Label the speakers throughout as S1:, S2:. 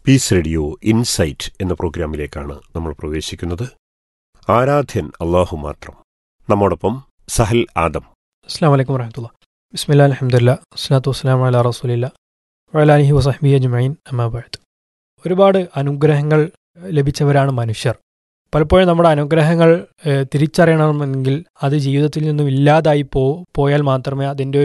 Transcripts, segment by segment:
S1: Piece radio insight എന്ന പ്രോഗ്രാമിലേക്കാണ് നമ്മൾ പ്രവേശിക്കുന്നത്. ആരാധ്യൻ അള്ളാഹു മാത്രം. നമ്മോടൊപ്പം സഹൽ ആദം.
S2: അസ്സലാമു അലൈക്കും വറഹ്മത്തുള്ളാഹി. ബിസ്മില്ലാഹിൽ അൽഹംദുലില്ലാഹ് വസ്സലാത്തു വസ്സലാമു അലാ റസൂലില്ലാഹ് വഅലാ ആലിഹി വസഹ്ബിഹി അജ്മഈൻ. അമ്മാ ബഅദ്. ഒരുപാട് അനുഗ്രഹങ്ങൾ ലഭിച്ചവരാണ് മനുഷ്യർ. പലപ്പോഴും നമ്മുടെ അനുഗ്രഹങ്ങൾ തിരിച്ചറിയണമെങ്കിൽ അത് ജീവിതത്തിൽ നിന്നും ഇല്ലാതായി പോയാൽ മാത്രമേ അതിൻ്റെ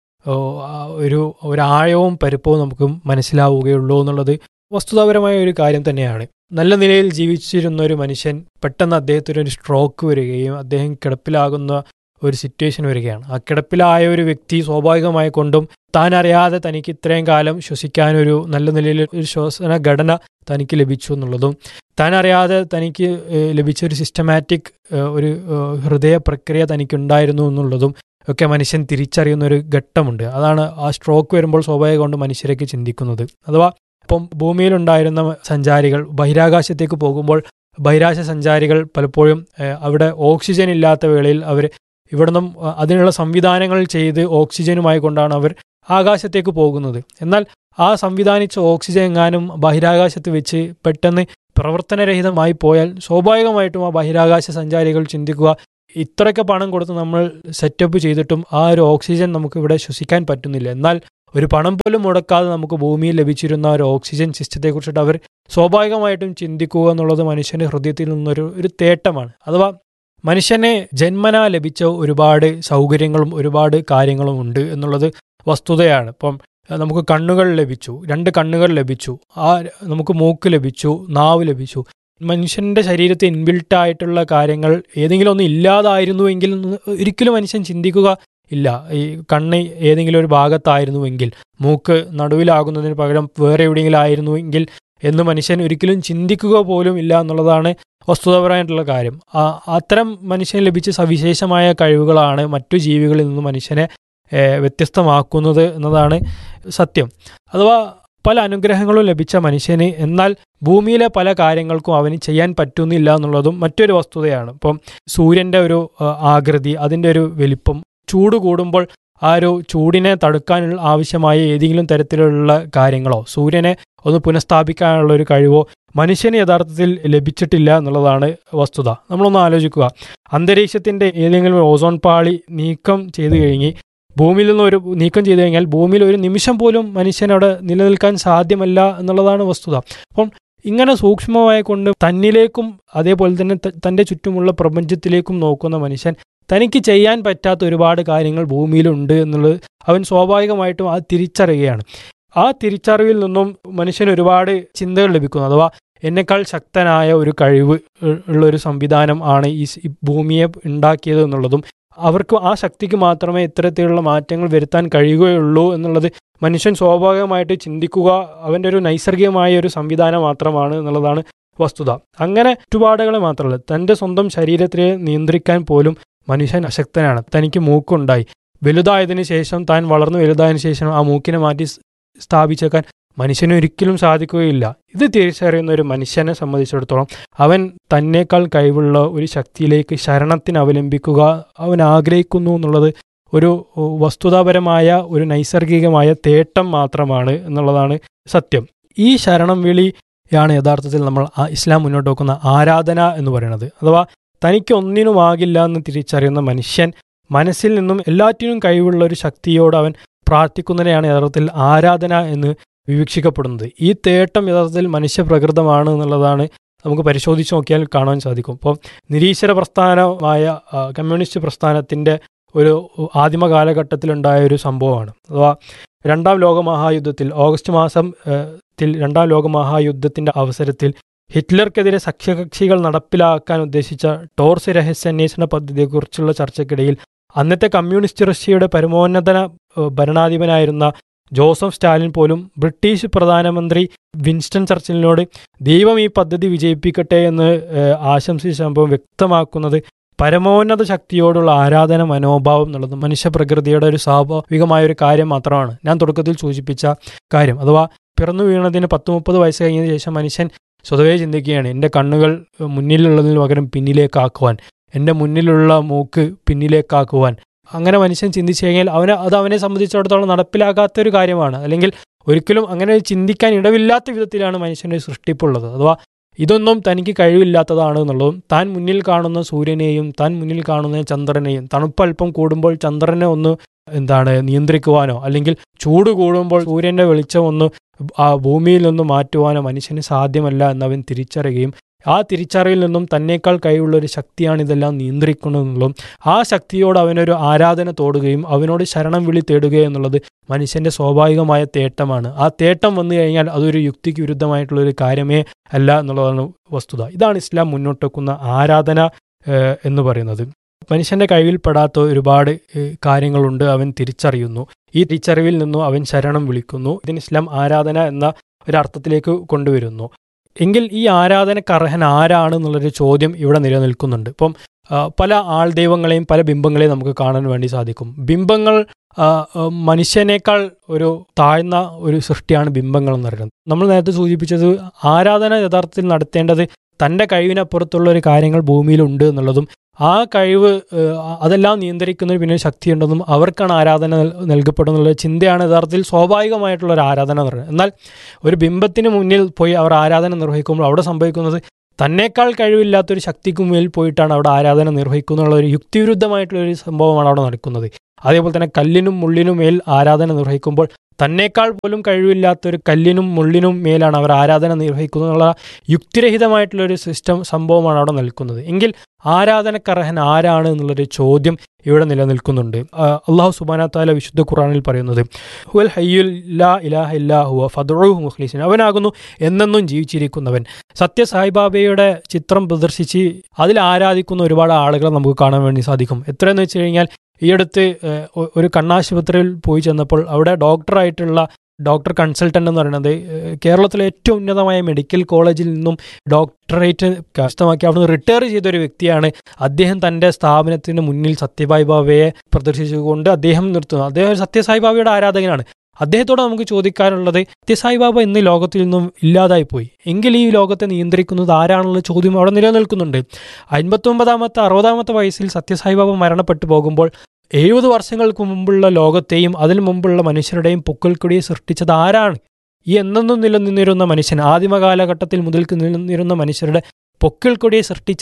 S2: ഒരു ആഴവും പരുപ്പവും നമുക്ക് മനസ്സിലാവുകയുള്ളൂ എന്നുള്ളത് വസ്തുതാപരമായ ഒരു കാര്യം തന്നെയാണ്. നല്ല നിലയിൽ ജീവിച്ചിരുന്ന ഒരു മനുഷ്യൻ പെട്ടെന്ന് അദ്ദേഹത്തിന് ഒരു സ്ട്രോക്ക് വരികയും അദ്ദേഹം കിടപ്പിലാകുന്ന ഒരു സിറ്റുവേഷൻ വരികയാണ്. ആ കിടപ്പിലായ ഒരു വ്യക്തി സ്വാഭാവികമായി കൊണ്ടും താൻ അറിയാതെ തനിക്ക് ഇത്രയും കാലം ശ്വസിക്കാനൊരു നല്ല നിലയിൽ ഒരു ശ്വസന ഘടന തനിക്ക് ലഭിച്ചു എന്നുള്ളതും താൻ അറിയാതെ തനിക്ക് ലഭിച്ച ഒരു സിസ്റ്റമാറ്റിക് ഒരു ഹൃദയ പ്രക്രിയ തനിക്കുണ്ടായിരുന്നു എന്നുള്ളതും ഒക്കെ മനുഷ്യൻ തിരിച്ചറിയുന്ന ഒരു ഘട്ടമുണ്ട്. അതാണ് ആ സ്ട്രോക്ക് വരുമ്പോൾ സ്വാഭാവികം കൊണ്ട് മനുഷ്യരൊക്കെ ചിന്തിക്കുന്നത്. അഥവാ ഇപ്പം ഭൂമിയിലുണ്ടായിരുന്ന സഞ്ചാരികൾ ബഹിരാകാശത്തേക്ക് പോകുമ്പോൾ ബഹിരാകാശ സഞ്ചാരികൾ പലപ്പോഴും അവിടെ ഓക്സിജൻ ഇല്ലാത്ത വേളയിൽ അവർ ഇവിടെ നിന്നും അതിനുള്ള സംവിധാനങ്ങൾ ചെയ്ത് ഓക്സിജനുമായി കൊണ്ടാണ് അവർ ആകാശത്തേക്ക് പോകുന്നത്. എന്നാൽ ആ സംവിധാനിച്ച ഓക്സിജൻ എങ്ങാനും ബഹിരാകാശത്ത് വെച്ച് പെട്ടെന്ന് പ്രവർത്തനരഹിതമായി പോയാൽ സ്വാഭാവികമായിട്ടും ആ ബഹിരാകാശ സഞ്ചാരികൾ ചിന്തിക്കുക, ഇത്രയൊക്കെ പണം കൊടുത്ത് നമ്മൾ സെറ്റപ്പ് ചെയ്തിട്ടും ആ ഒരു ഓക്സിജൻ നമുക്ക് ഇവിടെ ശ്വസിക്കാൻ പറ്റുന്നില്ല. എന്നാൽ ഒരു പണം പോലും മുടക്കാതെ നമുക്ക് ഭൂമിയിൽ ലഭിച്ചിരുന്ന ഒരു ഓക്സിജൻ സിസ്റ്റത്തെക്കുറിച്ചിട്ട് അവർ സ്വാഭാവികമായിട്ടും ചിന്തിക്കുക എന്നുള്ളത് മനുഷ്യൻ്റെ ഹൃദയത്തിൽ നിന്നൊരു തേട്ടമാണ്. അഥവാ മനുഷ്യനെ ജന്മനാ ലഭിച്ച ഒരുപാട് സൗകര്യങ്ങളും ഒരുപാട് കാര്യങ്ങളും ഉണ്ട് എന്നുള്ളത് വസ്തുതയാണ്. ഇപ്പം നമുക്ക് കണ്ണുകൾ ലഭിച്ചു, 2 കണ്ണുകൾ ലഭിച്ചു, നമുക്ക് മൂക്ക് ലഭിച്ചു, നാവ് ലഭിച്ചു. മനുഷ്യൻ്റെ ശരീരത്തിൽ ഇൻബിൽട്ടായിട്ടുള്ള കാര്യങ്ങൾ ഏതെങ്കിലും ഒന്ന് ഇല്ലാതായിരുന്നുവെങ്കിൽ ഒരിക്കലും മനുഷ്യൻ ചിന്തിക്കുക ഇല്ല. ഈ കണ്ണ് ഏതെങ്കിലും ഒരു ഭാഗത്തായിരുന്നുവെങ്കിൽ, മൂക്ക് നടുവിലാകുന്നതിന് പകരം വേറെ എവിടെയെങ്കിലും ആയിരുന്നുവെങ്കിൽ എന്ന് മനുഷ്യൻ ഒരിക്കലും ചിന്തിക്കുക പോലും ഇല്ല എന്നുള്ളതാണ് വസ്തുതാപരമായിട്ടുള്ള കാര്യം. അത്തരം മനുഷ്യന് ലഭിച്ച സവിശേഷമായ കഴിവുകളാണ് മറ്റു ജീവികളിൽ നിന്ന് മനുഷ്യനെ വ്യത്യസ്തമാക്കുന്നത് എന്നതാണ് സത്യം. അഥവാ പല അനുഗ്രഹങ്ങളും ലഭിച്ച മനുഷ്യന് എന്നാൽ ഭൂമിയിലെ പല കാര്യങ്ങൾക്കും അവന് ചെയ്യാൻ പറ്റുന്നില്ല എന്നുള്ളതും മറ്റൊരു വസ്തുതയാണ്. ഇപ്പം സൂര്യൻ്റെ ഒരു ആകൃതി, അതിൻ്റെ ഒരു വലിപ്പം, ചൂട് കൂടുമ്പോൾ ആ ഒരു ചൂടിനെ തടുക്കാൻ ആവശ്യമായ ഏതെങ്കിലും തരത്തിലുള്ള കാര്യങ്ങളോ സൂര്യനെ ഒന്ന് പുനഃസ്ഥാപിക്കാനുള്ള ഒരു കഴിവോ മനുഷ്യന് യഥാർത്ഥത്തിൽ ലഭിച്ചിട്ടില്ല എന്നുള്ളതാണ് വസ്തുത. നമ്മളൊന്ന് ആലോചിക്കുക, അന്തരീക്ഷത്തിൻ്റെ ഏതെങ്കിലും ഓസോൺ പാളി നീക്കം ചെയ്തു ഭൂമിയിൽ നിന്ന് നീക്കം ചെയ്തു കഴിഞ്ഞാൽ ഭൂമിയിൽ ഒരു നിമിഷം പോലും മനുഷ്യനവിടെ നിലനിൽക്കാൻ സാധ്യമല്ല എന്നുള്ളതാണ് വസ്തുത. അപ്പം ഇങ്ങനെ സൂക്ഷ്മമായി കൊണ്ട് തന്നിലേക്കും അതേപോലെ തന്നെ തൻ്റെ ചുറ്റുമുള്ള പ്രപഞ്ചത്തിലേക്കും നോക്കുന്ന മനുഷ്യൻ തനിക്ക് ചെയ്യാൻ പറ്റാത്ത ഒരുപാട് കാര്യങ്ങൾ ഭൂമിയിലുണ്ട് എന്നുള്ളത് അവൻ സ്വാഭാവികമായിട്ടും അത് തിരിച്ചറിയുകയാണ്. ആ തിരിച്ചറിവിൽ നിന്നും മനുഷ്യന് ഒരുപാട് ചിന്തകൾ ലഭിക്കുന്നു. അഥവാ എന്നെക്കാൾ ശക്തനായ ഒരു കഴിവ് ഉള്ളൊരു സംവിധാനം ആണ് ഈ ഭൂമിയെ ഉണ്ടാക്കിയത് എന്നുള്ളതും അവർക്ക് ആ ശക്തിക്ക് മാത്രമേ ഇത്തരത്തിലുള്ള മാറ്റങ്ങൾ വരുത്താൻ കഴിയുകയുള്ളൂ എന്നുള്ളത് മനുഷ്യൻ സ്വാഭാവികമായിട്ട് ചിന്തിക്കുക അവൻ്റെ ഒരു നൈസർഗികമായ ഒരു സംവിധാനം മാത്രമാണ് എന്നുള്ളതാണ് വസ്തുത. അങ്ങനെ ചുറ്റുപാടുകളെ മാത്രമല്ല, തൻ്റെ സ്വന്തം ശരീരത്തെ നിയന്ത്രിക്കാൻ പോലും മനുഷ്യൻ അശക്തനാണ്. തനിക്ക് മൂക്കുണ്ടായി, വലുതായതിനു ശേഷം താൻ വളർന്നു വലുതായതിനു ശേഷം ആ മൂക്കിനെ മാറ്റി സ്ഥാപിച്ചേക്കാൻ മനുഷ്യന് ഒരിക്കലും സാധിക്കുകയില്ല. ഇത് തിരിച്ചറിയുന്ന ഒരു മനുഷ്യനെ സംബന്ധിച്ചിടത്തോളം അവൻ തന്നേക്കാൾ കഴിവുള്ള ഒരു ശക്തിയിലേക്ക് ശരണത്തിന് അവലംബിക്കുക അവൻ ആഗ്രഹിക്കുന്നു എന്നുള്ളത് ഒരു വസ്തുതാപരമായ ഒരു നൈസർഗികമായ തേട്ടം മാത്രമാണ് എന്നുള്ളതാണ് സത്യം. ഈ ശരണം വിളിയാണ് യഥാർത്ഥത്തിൽ നമ്മൾ ഇസ്ലാം മുന്നോട്ട് വെക്കുന്ന ആരാധന എന്ന് പറയുന്നത്. അഥവാ തനിക്ക് ഒന്നിനുമാകില്ല എന്ന് തിരിച്ചറിയുന്ന മനുഷ്യൻ മനസ്സിൽ നിന്നും എല്ലാറ്റിനും കഴിവുള്ള ഒരു ശക്തിയോട് അവൻ പ്രാർത്ഥിക്കുന്നതിനെയാണ് യഥാർത്ഥത്തിൽ ആരാധന എന്ന് വിവക്ഷിക്കപ്പെടുന്നത്. ഈ തേട്ടം യഥാർത്ഥത്തിൽ മനുഷ്യപ്രകൃതമാണ് എന്നുള്ളതാണ് നമുക്ക് പരിശോധിച്ച് നോക്കിയാൽ കാണാൻ സാധിക്കും. ഇപ്പോൾ നിരീശ്വര പ്രസ്ഥാനമായ കമ്മ്യൂണിസ്റ്റ് പ്രസ്ഥാനത്തിൻ്റെ ഒരു ആദിമ കാലഘട്ടത്തിലുണ്ടായ ഒരു സംഭവമാണ്. അഥവാ 2ാം ലോകമഹായുദ്ധത്തിൽ ഓഗസ്റ്റ് മാസത്തിൽ 2ാം ലോകമഹായുദ്ധത്തിൻ്റെ അവസരത്തിൽ ഹിറ്റ്ലർക്കെതിരെ സഖ്യകക്ഷികൾ നടപ്പിലാക്കാൻ ഉദ്ദേശിച്ച ടോർസ് രഹസ്യാന്വേഷണ പദ്ധതിയെക്കുറിച്ചുള്ള ചർച്ചയ്ക്കിടയിൽ അന്നത്തെ കമ്മ്യൂണിസ്റ്റ് റഷ്യയുടെ പരമോന്നത ഭരണാധിപനായിരുന്ന ജോസഫ് സ്റ്റാലിൻ പോലും ബ്രിട്ടീഷ് പ്രധാനമന്ത്രി വിൻസ്റ്റൺ ചർച്ചിലിനോട് ദൈവം ഈ പദ്ധതി വിജയിപ്പിക്കട്ടെ എന്ന് ആശംസിച്ച സംഭവം വ്യക്തമാക്കുന്നത് പരമോന്നത ശക്തിയോടുള്ള ആരാധന മനോഭാവം എന്നുള്ളത് മനുഷ്യപ്രകൃതിയുടെ ഒരു സ്വാഭാവികമായൊരു കാര്യം മാത്രമാണ്. ഞാൻ തുടക്കത്തിൽ സൂചിപ്പിച്ച കാര്യം. അഥവാ പിറന്നു വീണതിന് 10-30 വയസ്സ് കഴിഞ്ഞതിന് ശേഷം മനുഷ്യൻ സ്വതവേ ചിന്തിക്കുകയാണ്, എൻ്റെ കണ്ണുകൾ മുന്നിലുള്ളതിന് പകരം പിന്നിലേക്കാക്കുവാൻ, എൻ്റെ മുന്നിലുള്ള മൂക്ക് പിന്നിലേക്കാക്കുവാൻ, അങ്ങനെ മനുഷ്യൻ ചിന്തിച്ചു കഴിഞ്ഞാൽ അവനെ സംബന്ധിച്ചിടത്തോളം നടപ്പിലാകാത്തൊരു കാര്യമാണ്. അല്ലെങ്കിൽ ഒരിക്കലും അങ്ങനെ ചിന്തിക്കാൻ ഇടവില്ലാത്ത വിധത്തിലാണ് മനുഷ്യൻ്റെ സൃഷ്ടിപ്പുള്ളത്. അഥവാ ഇതൊന്നും തനിക്ക് കഴിവില്ലാത്തതാണ് എന്നുള്ളതും, താൻ മുന്നിൽ കാണുന്ന സൂര്യനെയും താൻ മുന്നിൽ കാണുന്ന ചന്ദ്രനെയും തണുപ്പൽപ്പം കൂടുമ്പോൾ ചന്ദ്രനെ ഒന്ന് നിയന്ത്രിക്കുവാനോ അല്ലെങ്കിൽ ചൂട് കൂടുമ്പോൾ സൂര്യൻ്റെ വെളിച്ചം ഒന്ന് ആ ഭൂമിയിൽ നിന്ന് മാറ്റുവാനോ മനുഷ്യന് സാധ്യമല്ല എന്നവൻ തിരിച്ചറിയുകയും ആ തിരിച്ചറിയിൽ നിന്നും തന്നേക്കാൾ കഴിവുള്ള ഒരു ശക്തിയാണ് ഇതെല്ലാം നിയന്ത്രിക്കുന്നതെന്നുള്ളതും ആ ശക്തിയോട് അവനൊരു ആരാധന തോടുകയും അവനോട് ശരണം വിളി തേടുകയും എന്നുള്ളത് മനുഷ്യൻ്റെ സ്വാഭാവികമായ തേട്ടമാണ്. ആ തേട്ടം വന്നു കഴിഞ്ഞാൽ അതൊരു യുക്തിക്ക് വിരുദ്ധമായിട്ടുള്ളൊരു കാര്യമേ അല്ല എന്നുള്ളതാണ് വസ്തുത. ഇതാണ് ഇസ്ലാം മുന്നോട്ട് വെക്കുന്ന ആരാധന എന്ന് പറയുന്നത്. മനുഷ്യൻ്റെ കഴിവിൽപ്പെടാത്ത ഒരുപാട് കാര്യങ്ങളുണ്ട്, അവൻ തിരിച്ചറിയുന്നു. ഈ തിരിച്ചറിവിൽ നിന്നും അവൻ ശരണം വിളിക്കുന്നു. ഇതിന് ഇസ്ലാം ആരാധന എന്ന ഒരർത്ഥത്തിലേക്ക് കൊണ്ടുവരുന്നു. എങ്കിൽ ഈ ആരാധനക്കർഹൻ ആരാണ് എന്നുള്ളൊരു ചോദ്യം ഇവിടെ നിലനിൽക്കുന്നുണ്ട്. ഇപ്പം പല ആൾദൈവങ്ങളെയും പല ബിംബങ്ങളെയും നമുക്ക് കാണാൻ വേണ്ടി സാധിക്കും. ബിംബങ്ങൾ മനുഷ്യനേക്കാൾ ഒരു താഴ്ന്ന ഒരു സൃഷ്ടിയാണ് ബിംബങ്ങൾ എന്ന് പറയുന്നത്. നമ്മൾ നേരത്തെ സൂചിപ്പിച്ചത് ആരാധന യഥാർത്ഥത്തിൽ നടത്തേണ്ടത് തൻ്റെ കഴിവിനപ്പുറത്തുള്ള ഒരു കാര്യങ്ങൾ ഭൂമിയിലുണ്ട് എന്നുള്ളതും ആ കഴിവ് അതെല്ലാം നിയന്ത്രിക്കുന്നതിന് പിന്നെ ശക്തിയുണ്ടെന്നും അവർക്കാണ് ആരാധന നൽകപ്പെടുന്നുള്ള ചിന്തയാണ് യഥാർത്ഥത്തിൽ സ്വാഭാവികമായിട്ടുള്ള ഒരു ആരാധന എന്ന് പറയുന്നത്. എന്നാൽ ഒരു ബിംബത്തിന് മുന്നിൽ പോയി അവർ ആരാധന നിർവഹിക്കുമ്പോൾ അവിടെ സംഭവിക്കുന്നത് തന്നേക്കാൾ കഴിവില്ലാത്തൊരു ശക്തിക്ക് മുന്നിൽ പോയിട്ടാണ് അവിടെ ആരാധന നിർവഹിക്കുന്നുള്ള ഒരു യുക്തിവിരുദ്ധമായിട്ടുള്ളൊരു സംഭവമാണ് അവിടെ നടക്കുന്നത്. അതേപോലെ തന്നെ കല്ലിനും മുള്ളിനും മേൽ ആരാധന നിർവഹിക്കുമ്പോൾ തന്നേക്കാൾ പോലും കഴിവില്ലാത്തൊരു കല്ലിനും മുള്ളിനും മേലാണ് അവർ ആരാധന നിർവഹിക്കുന്നതിനുള്ള യുക്തിരഹിതമായിട്ടുള്ളൊരു സംഭവമാണ് അവിടെ നിൽക്കുന്നത്. എങ്കിൽ ആരാധനക്കർഹൻ ആരാണ് എന്നുള്ളൊരു ചോദ്യം ഇവിടെ നിലനിൽക്കുന്നുണ്ട്. അള്ളാഹു സുബ്ഹാനഹു വ തആല വിശുദ്ധ ഖുർആനിൽ പറയുന്നത് ഹുവൽ ഹയ്യുൽ ലാ ഇലാഹ ഇല്ലാ ഹുവ ഫദ്ഉഹു മുഖ്ലിസീൻ, അവനാകുന്നു എന്നെന്നും ജീവിച്ചിരിക്കുന്നവൻ. സത്യസായിബാബയുടെ ചിത്രം പ്രദർശിച്ച് അതിൽ ആരാധിക്കുന്ന ഒരുപാട് ആളുകളെ നമുക്ക് കാണാൻ വേണ്ടി സാധിക്കും. എത്രയെന്ന് വെച്ച് കഴിഞ്ഞാൽ ഈയടുത്ത് ഒരു കണ്ണാശുപത്രിയിൽ പോയി ചെന്നപ്പോൾ അവിടെ ഡോക്ടർ കൺസൾട്ടൻ്റ് എന്ന് പറയുന്നത് കേരളത്തിലെ ഏറ്റവും ഉന്നതമായ മെഡിക്കൽ കോളേജിൽ നിന്നും ഡോക്ടറേറ്റ് കരസ്ഥമാക്കി അവിടുന്ന് റിട്ടയർ ചെയ്തൊരു വ്യക്തിയാണ്. അദ്ദേഹം തൻ്റെ സ്ഥാപനത്തിന് മുന്നിൽ സത്യസായിബാബയെ പ്രദർശിച്ചുകൊണ്ട് അദ്ദേഹം നിർത്തുന്നു. അദ്ദേഹം സത്യസായിബാബയുടെ ആരാധകനാണ്. അദ്ദേഹത്തോട് നമുക്ക് ചോദിക്കാനുള്ളത്, സത്യസായിബാബ ഇന്ന് ലോകത്തിൽ നിന്നും ഇല്ലാതായി പോയി എങ്കിൽ ഈ ലോകത്തെ നിയന്ത്രിക്കുന്നത് ആരാണെന്നുള്ള ചോദ്യം അവിടെ നിലനിൽക്കുന്നുണ്ട്. 59-ാമത്തെ 60-ാമത്തെ വയസ്സിൽ സത്യസായിബാബ മരണപ്പെട്ടു പോകുമ്പോൾ 70 വർഷങ്ങൾക്ക് മുമ്പുള്ള ലോകത്തെയും അതിനു മുമ്പുള്ള മനുഷ്യരുടെയും പൊക്കിൾക്കൊടിയെ സൃഷ്ടിച്ചത് ആരാണ്? ഈ എന്നെന്നും നിലനിന്നിരുന്ന മനുഷ്യൻ, ആദിമകാലഘട്ടത്തിൽ മുതൽക്ക് നിലനിന്നിരുന്ന മനുഷ്യരുടെ പൊക്കിൾക്കൊടിയെ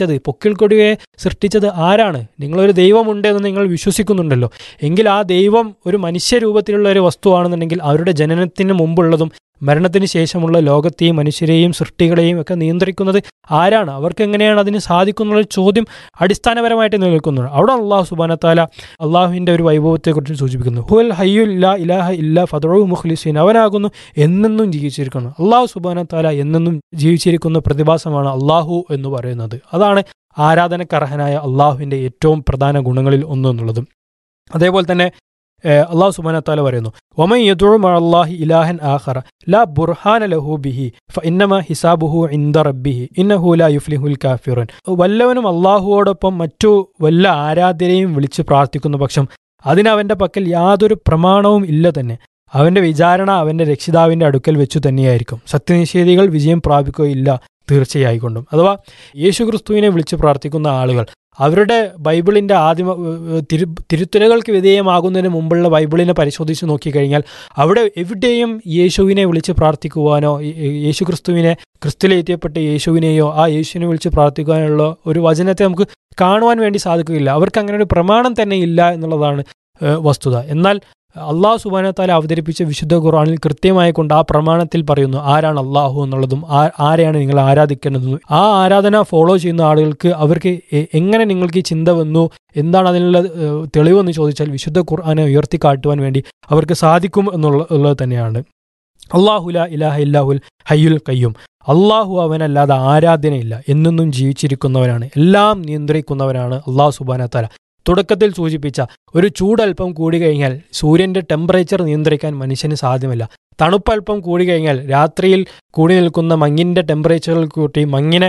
S2: സൃഷ്ടിച്ചത് ആരാണ്? നിങ്ങളൊരു ദൈവമുണ്ട് എന്ന് നിങ്ങൾ വിശ്വസിക്കുന്നുണ്ടല്ലോ. എങ്കിൽ ആ ദൈവം ഒരു മനുഷ്യരൂപത്തിലുള്ള ഒരു വസ്തുവാണെന്നുണ്ടെങ്കിൽ അവരുടെ ജനനത്തിന് മുമ്പുള്ളതും മരണത്തിന് ശേഷമുള്ള ലോകത്തെയും മനുഷ്യരെയും സൃഷ്ടികളെയും ഒക്കെ നിയന്ത്രിക്കുന്നത് ആരാണ്? അവർക്ക് എങ്ങനെയാണ് അതിന് സാധിക്കുന്നുള്ള ചോദ്യം അടിസ്ഥാനപരമായിട്ട് നിലനിൽക്കുന്നത്. അവിടെ അള്ളാഹു സുബ്ഹാനഹു വ തആല അള്ളാഹുവിൻ്റെ ഒരു വൈഭവത്തെക്കുറിച്ച് സൂചിപ്പിക്കുന്നു. ഹുവൽ ഹയ്യുൽ ലാ ഇലാഹ ഇല്ലാ ഫദ്ഉഹു മുഖ്ലിസീൻ, അവനാകുന്നു എന്നെന്നും ജീവിച്ചിരിക്കുന്നു. അള്ളാഹു സുബ്ഹാനഹു വ തആല എന്നെന്നും ജീവിച്ചിരിക്കുന്ന പ്രതിഭാസമാണ് അള്ളാഹു എന്ന് പറയുന്നത്. അതാണ് ആരാധനക്കർഹനായ അള്ളാഹുവിൻ്റെ ഏറ്റവും പ്രധാന ഗുണങ്ങളിൽ ഒന്നെന്നുള്ളതും. അതേപോലെ തന്നെ അള്ളാഹു സുബ്ഹാനഹു വ തആല പറയുന്നു, വമൻ യദ്ഉ മഅല്ലാഹി ഇലാഹൻ ആഖറ ലാ ബുർഹാന ലഹു ബിഹി ഫഇന്നമാ ഹിസാബുഹു ഇൻദ റബ്ബിഹി ഇന്നഹു ലാ യുഫ്ലിഹുൽ കാഫിറൂൻ. വല്ലവനും അള്ളാഹുവോടൊപ്പം മറ്റു വല്ല ആരാധ്യരെയും വിളിച്ച് പ്രാർത്ഥിക്കുന്ന പക്ഷം അതിനവൻ്റെ പക്കൽ യാതൊരു പ്രമാണവും ഇല്ല തന്നെ. അവൻ്റെ വിചാരണ അവൻ്റെ രക്ഷിതാവിൻ്റെ അടുക്കൽ വെച്ചു തന്നെയായിരിക്കും. സത്യനിഷേധികൾ വിജയം പ്രാപിക്കുകയില്ല തീർച്ചയായിക്കൊണ്ടും. അഥവാ യേശുക്രിസ്തുവിനെ വിളിച്ച് പ്രാർത്ഥിക്കുന്ന ആളുകൾ അവരുടെ ബൈബിളിൻ്റെ തിരുത്തലുകൾക്ക് വിധേയമാകുന്നതിന് മുമ്പുള്ള ബൈബിളിനെ പരിശോധിച്ച് നോക്കിക്കഴിഞ്ഞാൽ അവിടെ എവിടെയും യേശുവിനെ വിളിച്ച് പ്രാർത്ഥിക്കുവാനോ യേശുക്രിസ്തുവിനെ ക്രിസ്തുവിലെത്തിയപ്പെട്ട യേശുവിനെയോ ആ യേശുവിനെ വിളിച്ച് പ്രാർത്ഥിക്കുവാനുള്ള ഒരു വചനത്തെ നമുക്ക് കാണുവാൻ വേണ്ടി സാധിക്കുകയില്ല. അവർക്ക് അങ്ങനെ ഒരു പ്രമാണം തന്നെ ഇല്ല എന്നുള്ളതാണ് വസ്തുത. എന്നാൽ അള്ളാഹു സുബ്ഹാനഹു വ തആല അവതരിപ്പിച്ച വിശുദ്ധ ഖുർആനിൽ കൃത്യമായി കൊണ്ട് ആ പ്രമാണത്തിൽ പറയുന്നു ആരാണ് അള്ളാഹു എന്നുള്ളതും ആരെയാണ് നിങ്ങൾ ആരാധിക്കേണ്ടതെന്നും ആ ആരാധന ഫോളോ ചെയ്യുന്ന ആളുകൾക്ക് അവർക്ക് എങ്ങനെ നിങ്ങൾക്ക് ഈ ചിന്ത വന്നു, എന്താണ് അതിനുള്ള തെളിവെന്ന് ചോദിച്ചാൽ വിശുദ്ധ ഖുർആനെ ഉയർത്തിക്കാട്ടുവാൻ വേണ്ടി അവർക്ക് സാധിക്കും എന്നുള്ളത് തന്നെയാണ്. അല്ലാഹു ലാ ഇലാഹ ഇല്ലാഹുൽ ഹയ്യുൽ ഖയ്യൂം, അള്ളാഹു അവനല്ലാതെ ആരാധനയില്ല, എന്നെന്നും ജീവിച്ചിരിക്കുന്നവനാണ്, എല്ലാം നിയന്ത്രിക്കുന്നവനാണ് അള്ളാഹു സുബ്ഹാനഹു വ തആല. തുടക്കത്തിൽ സൂചിപ്പിച്ച ഒരു ചൂടൽപ്പം കൂടി കഴിഞ്ഞാൽ സൂര്യൻ്റെ ടെമ്പറേച്ചർ നിയന്ത്രിക്കാൻ മനുഷ്യന് സാധ്യമല്ല. തണുപ്പൽപ്പം കൂടി കഴിഞ്ഞാൽ രാത്രിയിൽ കൂടി നിൽക്കുന്ന മഞ്ഞിൻ്റെ ടെമ്പറേച്ചറിൽ കൂട്ടി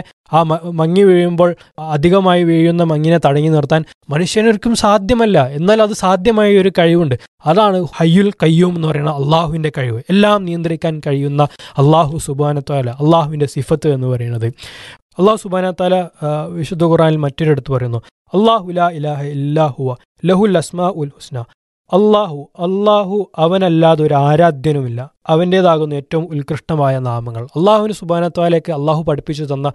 S2: മഞ്ഞ് വീഴുമ്പോൾ അധികമായി വീഴുന്ന മഞ്ഞിനെ തടഞ്ഞു നിർത്താൻ മനുഷ്യനൊരിക്കും സാധ്യമല്ല. എന്നാൽ അത് സാധ്യമായ ഒരു കഴിവുണ്ട്. അതാണ് ഹയ്യുൽ ഖയ്യൂം എന്ന് പറയുന്ന അള്ളാഹുവിൻ്റെ കഴിവ്. എല്ലാം നിയന്ത്രിക്കാൻ കഴിയുന്ന അള്ളാഹു സുബ്ഹാനഹു വ തആല, അള്ളാഹുവിൻ്റെ സിഫത്ത് എന്ന് പറയുന്നത്. അള്ളാഹു സുബ്ഹാനഹു വ തആല വിശുദ്ധ ഖുർആനിൽ മറ്റൊരിടത്ത് പറയുന്നു, അല്ലാഹു ലാ ഇലാഹ ഇല്ലാ ഹുവ ലഹുൽ അസ്മാ ഉൽ ഹുസ്ന. അള്ളാഹു അവനല്ലാതെ ഒരു ആരാധ്യനുമില്ല, അവൻ്റേതാകുന്ന ഏറ്റവും ഉത്കൃഷ്ടമായ നാമങ്ങൾ. അള്ളാഹുവിന് സുബ്ഹാനഹു വ തആലയ്ക്ക് അള്ളാഹു പഠിപ്പിച്ചു തന്ന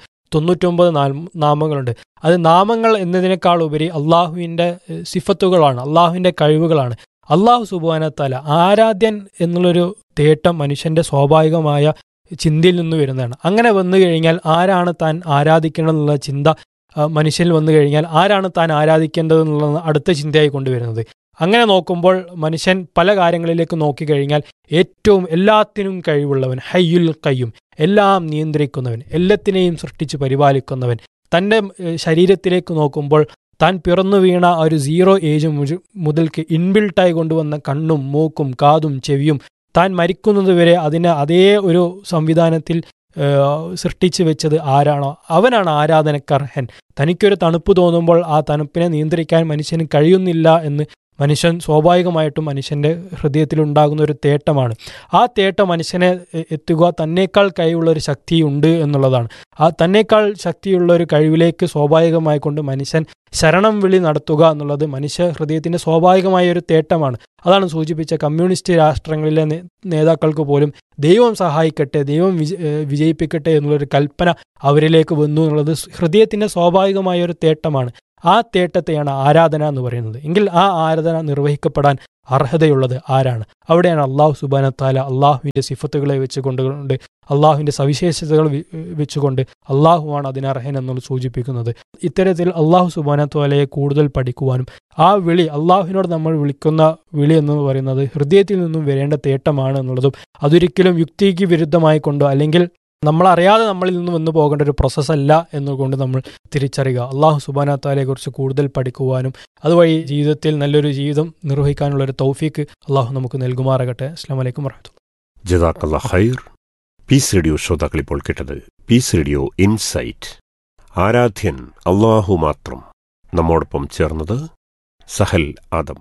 S2: 99 നാമങ്ങളുണ്ട്. അത് നാമങ്ങൾ എന്നതിനേക്കാൾ ഉപരി അള്ളാഹുവിൻ്റെ സിഫത്തുകളാണ്, അള്ളാഹുവിൻ്റെ കഴിവുകളാണ്. അള്ളാഹു സുബ്ഹാനഹു വ തആല ആരാധ്യൻ എന്നുള്ളൊരു തേട്ടം മനുഷ്യൻ്റെ സ്വാഭാവികമായ ചിന്തയിൽ നിന്ന് വരുന്നതാണ്. അങ്ങനെ വന്നു കഴിഞ്ഞാൽ ആരാണ് താൻ ആരാധിക്കണം എന്നുള്ള ചിന്ത മനുഷ്യനിൽ വന്നു കഴിഞ്ഞാൽ ആരാണ് താൻ ആരാധിക്കേണ്ടതെന്നുള്ള അടുത്ത ചിന്തയായി കൊണ്ടുവരുന്നത്. അങ്ങനെ നോക്കുമ്പോൾ മനുഷ്യൻ പല കാര്യങ്ങളിലേക്ക് നോക്കിക്കഴിഞ്ഞാൽ ഏറ്റവും എല്ലാത്തിനും കഴിവുള്ളവൻ, ഹയ്യുൽ ഖയ്യൂം, എല്ലാം നിയന്ത്രിക്കുന്നവൻ, എല്ലാത്തിനെയും സൃഷ്ടിച്ച് പരിപാലിക്കുന്നവൻ, തൻ്റെ ശരീരത്തിലേക്ക് നോക്കുമ്പോൾ താൻ പിറന്നു വീണ ആ ഒരു 0 ഏജ് മുതൽക്ക് ഇൻബിൽട്ടായി കൊണ്ടുവന്ന കണ്ണും മൂക്കും കാതും ചെവിയും താൻ മരിക്കുന്നതുവരെ അതിനെ അതേ ഒരു സംവിധാനത്തിൽ സൃഷ്ടിച്ചു വെച്ചത് ആരാണോ അവനാണ് ആരാധനക്കർഹൻ. തനിക്കൊരു തണുപ്പ് തോന്നുമ്പോൾ ആ തണുപ്പിനെ നിയന്ത്രിക്കാൻ മനുഷ്യന് കഴിയുന്നില്ല എന്ന് മനുഷ്യൻ സ്വാഭാവികമായിട്ടും മനുഷ്യൻ്റെ ഹൃദയത്തിലുണ്ടാകുന്ന ഒരു തേട്ടമാണ്. ആ തേട്ടം മനുഷ്യനെ എത്തുക തന്നേക്കാൾ കഴിവുള്ള ഒരു ശക്തിയുണ്ട് എന്നുള്ളതാണ്. ആ തന്നേക്കാൾ ശക്തിയുള്ള ഒരു കഴിവിലേക്ക് സ്വാഭാവികമായി കൊണ്ട് മനുഷ്യൻ ശരണം വിളി നടത്തുക എന്നുള്ളത് മനുഷ്യ ഹൃദയത്തിൻ്റെ സ്വാഭാവികമായ ഒരു തേട്ടമാണ്. അതാണ് സൂചിപ്പിച്ച കമ്മ്യൂണിസ്റ്റ് രാഷ്ട്രങ്ങളിലെ നേതാക്കൾക്ക് പോലും ദൈവം സഹായിക്കട്ടെ, ദൈവം വിജയിപ്പിക്കട്ടെ എന്നുള്ളൊരു കൽപ്പന അവരിലേക്ക് വന്നു എന്നുള്ളത് ഹൃദയത്തിൻ്റെ സ്വാഭാവികമായ ഒരു തേട്ടമാണ്. ആ തേട്ടത്തെയാണ് ആരാധന എന്ന് പറയുന്നത്. എങ്കിൽ ആ ആരാധന നിർവഹിക്കപ്പെടാൻ അർഹതയുള്ളത് ആരാണ്? അവിടെയാണ് അള്ളാഹു സുബ്ഹാനഹു വ തആല അള്ളാഹുവിൻ്റെ സിഫത്തുകളെ വെച്ചുകൊണ്ട് അള്ളാഹുവിൻ്റെ സവിശേഷതകൾ വെച്ചുകൊണ്ട് അള്ളാഹുവാണ് അതിനർഹൻ എന്നുള്ളത് സൂചിപ്പിക്കുന്നത്. ഇത്തരത്തിൽ അള്ളാഹു സുബ്ഹാനഹു വ തആലയെ കൂടുതൽ പഠിക്കുവാനും ആ വിളി, അള്ളാഹുവിനോട് നമ്മൾ വിളിക്കുന്ന വിളി എന്ന് പറയുന്നത് ഹൃദയത്തിൽ നിന്നും വരേണ്ട തേട്ടമാണ് എന്നുള്ളതും അതൊരിക്കലും യുക്തിക്ക് വിരുദ്ധമായി കൊണ്ടോ അല്ലെങ്കിൽ നമ്മളറിയാതെ നമ്മളിൽ നിന്ന് വന്നു പോകേണ്ട ഒരു പ്രോസസ്സല്ല എന്നുകൊണ്ട് നമ്മൾ തിരിച്ചറിയുക. അള്ളാഹു സുബ്ഹാനഹു വ തആലയെക്കുറിച്ച് കൂടുതൽ പഠിക്കുവാനും അതുവഴി ജീവിതത്തിൽ നല്ലൊരു ജീവിതം നിർവഹിക്കാനുള്ള ഒരു തൗഫീക്ക് അള്ളാഹു നമുക്ക് നൽകുമാറാകട്ടെ. അസ്സലാമു അലൈക്കും വറഹ്മത്തുള്ളാഹി.
S1: ജസാക്കല്ലാഹു ഖൈർ. പീസ് റേഡിയോ ശ്രോതാക്കൾ ഇപ്പോൾ കേട്ടത് പീസ് റേഡിയോ ഇൻസൈറ്റ്. ആരാധ്യൻ അള്ളാഹു മാത്രം. നമ്മോടൊപ്പം ചേർന്നത് സഹൽ ആദം.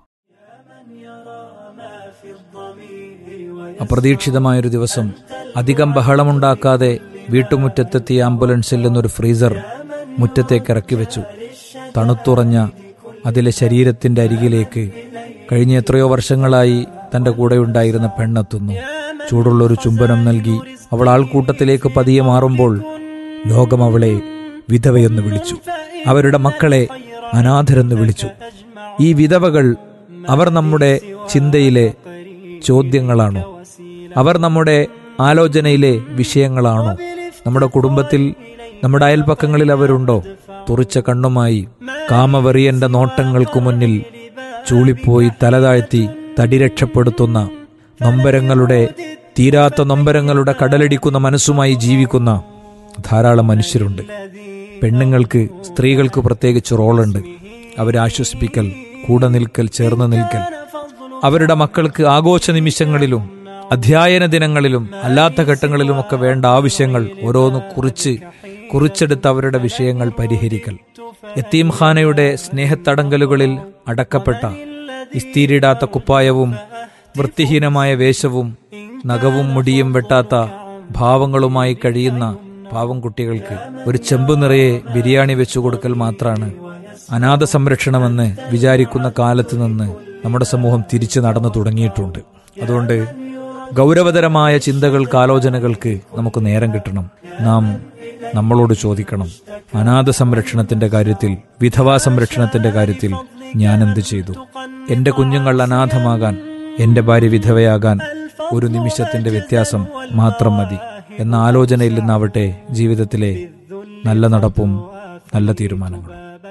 S3: അപ്രതീക്ഷിതമായൊരു ദിവസം അധികം ബഹളമുണ്ടാക്കാതെ വീട്ടുമുറ്റത്തെത്തിയ ആംബുലൻസിൽ നിന്നൊരു ഫ്രീസർ മുറ്റത്തേക്ക് ഇറക്കി വെച്ചു. തണുത്തുറഞ്ഞ അതിലെ ശരീരത്തിന്റെ അരികിലേക്ക് കഴിഞ്ഞ എത്രയോ വർഷങ്ങളായി തന്റെ കൂടെയുണ്ടായിരുന്ന പെണ്ണെത്തുന്നു. ചൂടുള്ളൊരു ചുംബനം നൽകി അവൾ ആൾക്കൂട്ടത്തിലേക്ക് പതിയെ മാറുമ്പോൾ ലോകം അവളെ വിധവയെന്ന് വിളിച്ചു. അവരുടെ മക്കളെ അനാഥരെന്ന് വിളിച്ചു. ഈ വിധവകൾ അവർ നമ്മുടെ ചിന്തയിലെ ചോദ്യങ്ങളാണോ? അവർ നമ്മുടെ ആലോചനയിലെ വിഷയങ്ങളാണോ? നമ്മുടെ കുടുംബത്തിൽ, നമ്മുടെ അയൽപക്കങ്ങളിൽ അവരുണ്ടോ? തുറിച്ച കണ്ണുമായി കാമവെറിയന്റെ നോട്ടങ്ങൾക്കു മുന്നിൽ ചൂളിപ്പോയി തലതാഴ്ത്തി തടി രക്ഷപ്പെടുത്തുന്ന നൊമ്പരങ്ങളുടെ, തീരാത്ത നൊമ്പരങ്ങളുടെ കടലടിക്കുന്ന മനസ്സുമായി ജീവിക്കുന്ന ധാരാളം മനുഷ്യരുണ്ട്. പെണ്ണുങ്ങൾക്ക്, സ്ത്രീകൾക്ക് പ്രത്യേകിച്ച് റോളുണ്ട്. അവരെ ആശ്വസിപ്പിക്കൽ, കൂടെ നിൽക്കൽ, ചേർന്ന് നിൽക്കൽ. അവരുടെ മക്കൾക്ക് ആഘോഷ നിമിഷങ്ങളിലും അധ്യയന ദിനങ്ങളിലും അല്ലാത്ത ഘട്ടങ്ങളിലുമൊക്കെ വേണ്ട ആവശ്യങ്ങൾ ഓരോന്ന് കുറിച്ചെടുത്ത് അവരുടെ വിഷയങ്ങൾ പരിഹരിക്കൽ. യത്തീംഖാനയുടെ സ്നേഹത്തടങ്കലുകളിൽ അടക്കപ്പെട്ട ഇസ്തിരിടാത്ത കുപ്പായവും വൃത്തിഹീനമായ വേഷവും നഖവും മുടിയും വെട്ടാത്ത ഭാവങ്ങളുമായി കഴിയുന്ന പാവം കുട്ടികൾക്ക് ഒരു ചെമ്പ് നിറയെ ബിരിയാണി വെച്ചു കൊടുക്കൽ മാത്രമാണ് അനാഥ സംരക്ഷണമെന്ന് വിചാരിക്കുന്ന കാലത്ത് നിന്ന് നമ്മുടെ സമൂഹം തിരിച്ചു നടന്നു തുടങ്ങിയിട്ടുണ്ട്. അതുകൊണ്ട് ഗൗരവതരമായ ചിന്തകൾക്ക്, ആലോചനകൾക്ക് നമുക്ക് നേരം കിട്ടണം. നാം നമ്മളോട് ചോദിക്കണം, അനാഥ സംരക്ഷണത്തിന്റെ കാര്യത്തിൽ, വിധവാ സംരക്ഷണത്തിന്റെ കാര്യത്തിൽ ഞാൻ എന്ത് ചെയ്തു? എന്റെ കുഞ്ഞുങ്ങൾ അനാഥമാകാൻ, എന്റെ ഭാര്യ വിധവയാകാൻ ഒരു നിമിഷത്തിന്റെ വ്യത്യാസം മാത്രം മതി എന്ന ആലോചനയിൽ നിന്നാവട്ടെ ജീവിതത്തിലെ നല്ല നടപ്പും നല്ല തീരുമാനങ്ങളും.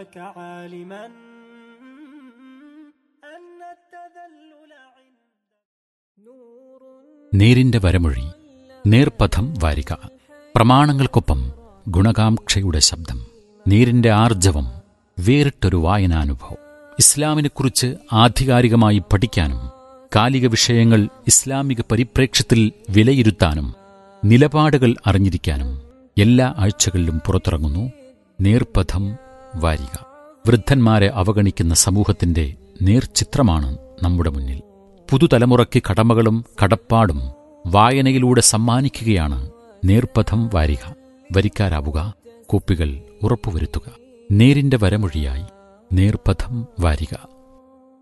S4: നേരിന്റെ വരമൊഴി, നേർപഥം വാരിക. പ്രമാണങ്ങൾക്കൊപ്പം ഗുണകാംക്ഷയുടെ ശബ്ദം. നേരിന്റെ ആർജവം, വേറിട്ടൊരു വായനാനുഭവം. ഇസ്ലാമിനെക്കുറിച്ച് ആധികാരികമായി പഠിക്കാനും കാലിക വിഷയങ്ങൾ ഇസ്ലാമിക പരിപ്രേക്ഷ്യത്തിൽ വിലയിരുത്താനും നിലപാടുകൾ അറിഞ്ഞിരിക്കാനും എല്ലാ ആഴ്ചകളിലും പുറത്തിറങ്ങുന്നു നേർപഥം വാരിക. വൃദ്ധന്മാരെ അവഗണിക്കുന്ന സമൂഹത്തിന്റെ നേർചിത്രമാണ് നമ്മുടെ മുന്നിൽ. പുതുതലമുറയ്ക്ക് കടമകളും കടപ്പാടും വായനയിലൂടെ സമ്മാനിക്കുകയാണ് നേർപഥം വാരിക. വരിക്കാരാവുക, കോപ്പികൾ ഉറപ്പുവരുത്തുക. നേരിന്റെ വരമൊഴിയായി നേർപഥം വാരിക.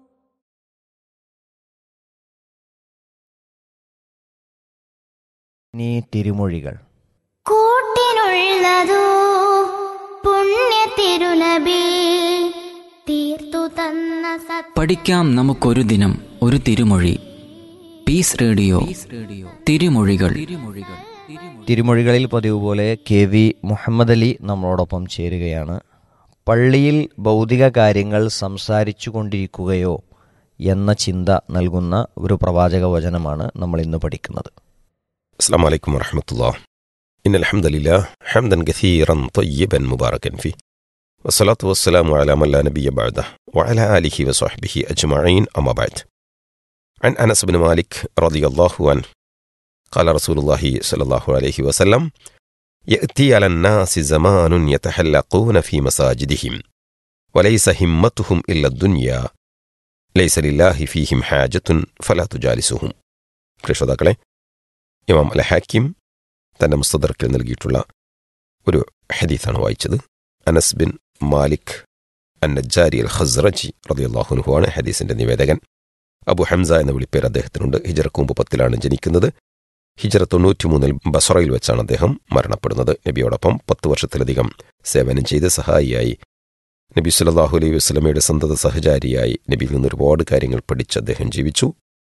S5: ഇനി തിരുമൊഴികൾ.
S6: കൂട്ടിനുള്ളതോ പുണ്യ തിരുനബി തീർത്തു തന്ന
S7: പഠിക്കാം നമുക്കൊരു ദിനം ഒരു തിരുമൊഴി. പീസ് റേഡിയോ തിരുമൊഴികൾ.
S5: തിരുമൊഴികളിൽ പതിവ് പോലെ KV മുഹമ്മദ് അലി നമ്മളോടൊപ്പം ചേരുകയാണ്. പള്ളിയിൽ ഭൗതിക കാര്യങ്ങൾ സംസാരിച്ചു കൊണ്ടിരിക്കുകയോ എന്ന ചിന്ത നൽകുന്ന ഒരു പ്രവാചക വചനമാണ് നമ്മൾ ഇന്ന് പഠിക്കുന്നത്.
S8: അസ്സലാമു അലൈക്കും വറഹ്മത്തുള്ളാഹി. ഇന്നൽ ഹംദലില്ലാഹ് ഹംദൻ കസീറൻ ത്വയ്യിബൻ മുബാറകൻ ഫീ വസ്സലാത്തു വസ്സലാമു അലാ മൻ ലാ നബിയ്യ ബഅദഹു വഅലാ ആലിഹി വസ്വഹ്ബിഹി അജ്മഈൻ അമ്മാ ബഅദ്. അൻ അനസ് ബിൻ മാലിക് റളിയല്ലാഹു അൻഹു ഖാല റസൂലുള്ളാഹി സ്വല്ലല്ലാഹു അലൈഹി വസല്ലം യഅതി അലൻ നാസി സമാനുൻ യതഹല്ലഖൂന ഫീ മസാജിദിഹിം വലൈസ ഹിമ്മത്തുഹും ഇല്ല ദുനിയാ ലൈസ ലില്ലാഹി ഫീഹിം ഹാജത്തുൻ ഫലാ തുജാലിസുഹും. പ്രിയശ്രോതാക്കളെ, ഇമാം അൽ ഹാക്കിം തൻ്റെ മുസ്തദർക്കിൽ നൽകിയിട്ടുള്ള ഒരു ഹദീസാണ് വായിച്ചത്. അനസ് ബിൻ മാലിക് അന്നജാരി അൽ ഖസ്റജി റളിയല്ലാഹു അൻഹു ആണ് ഹദീസിന്റെ നിവേദകൻ. അബു ഹംസ എന്ന വിളിപ്പേര് അദ്ദേഹത്തിനുണ്ട്. ഹിജ്റക്ക് മുമ്പ് 10 ജനിക്കുന്നത്. ഹിജ്റ 93 ബസ്റയിൽ വെച്ചാണ് അദ്ദേഹം മരണപ്പെടുന്നത്. നബിയോടൊപ്പം 10 വർഷത്തിലധികം സേവനം ചെയ്ത് സഹായിയായി, നബി സല്ലല്ലാഹു അലൈഹി വസല്ലമയുടെ സന്തത സഹചാരിയായി നബിയിൽ നിന്ന് ഒരുപാട് കാര്യങ്ങൾ പഠിച്ച് അദ്ദേഹം ജീവിച്ചു.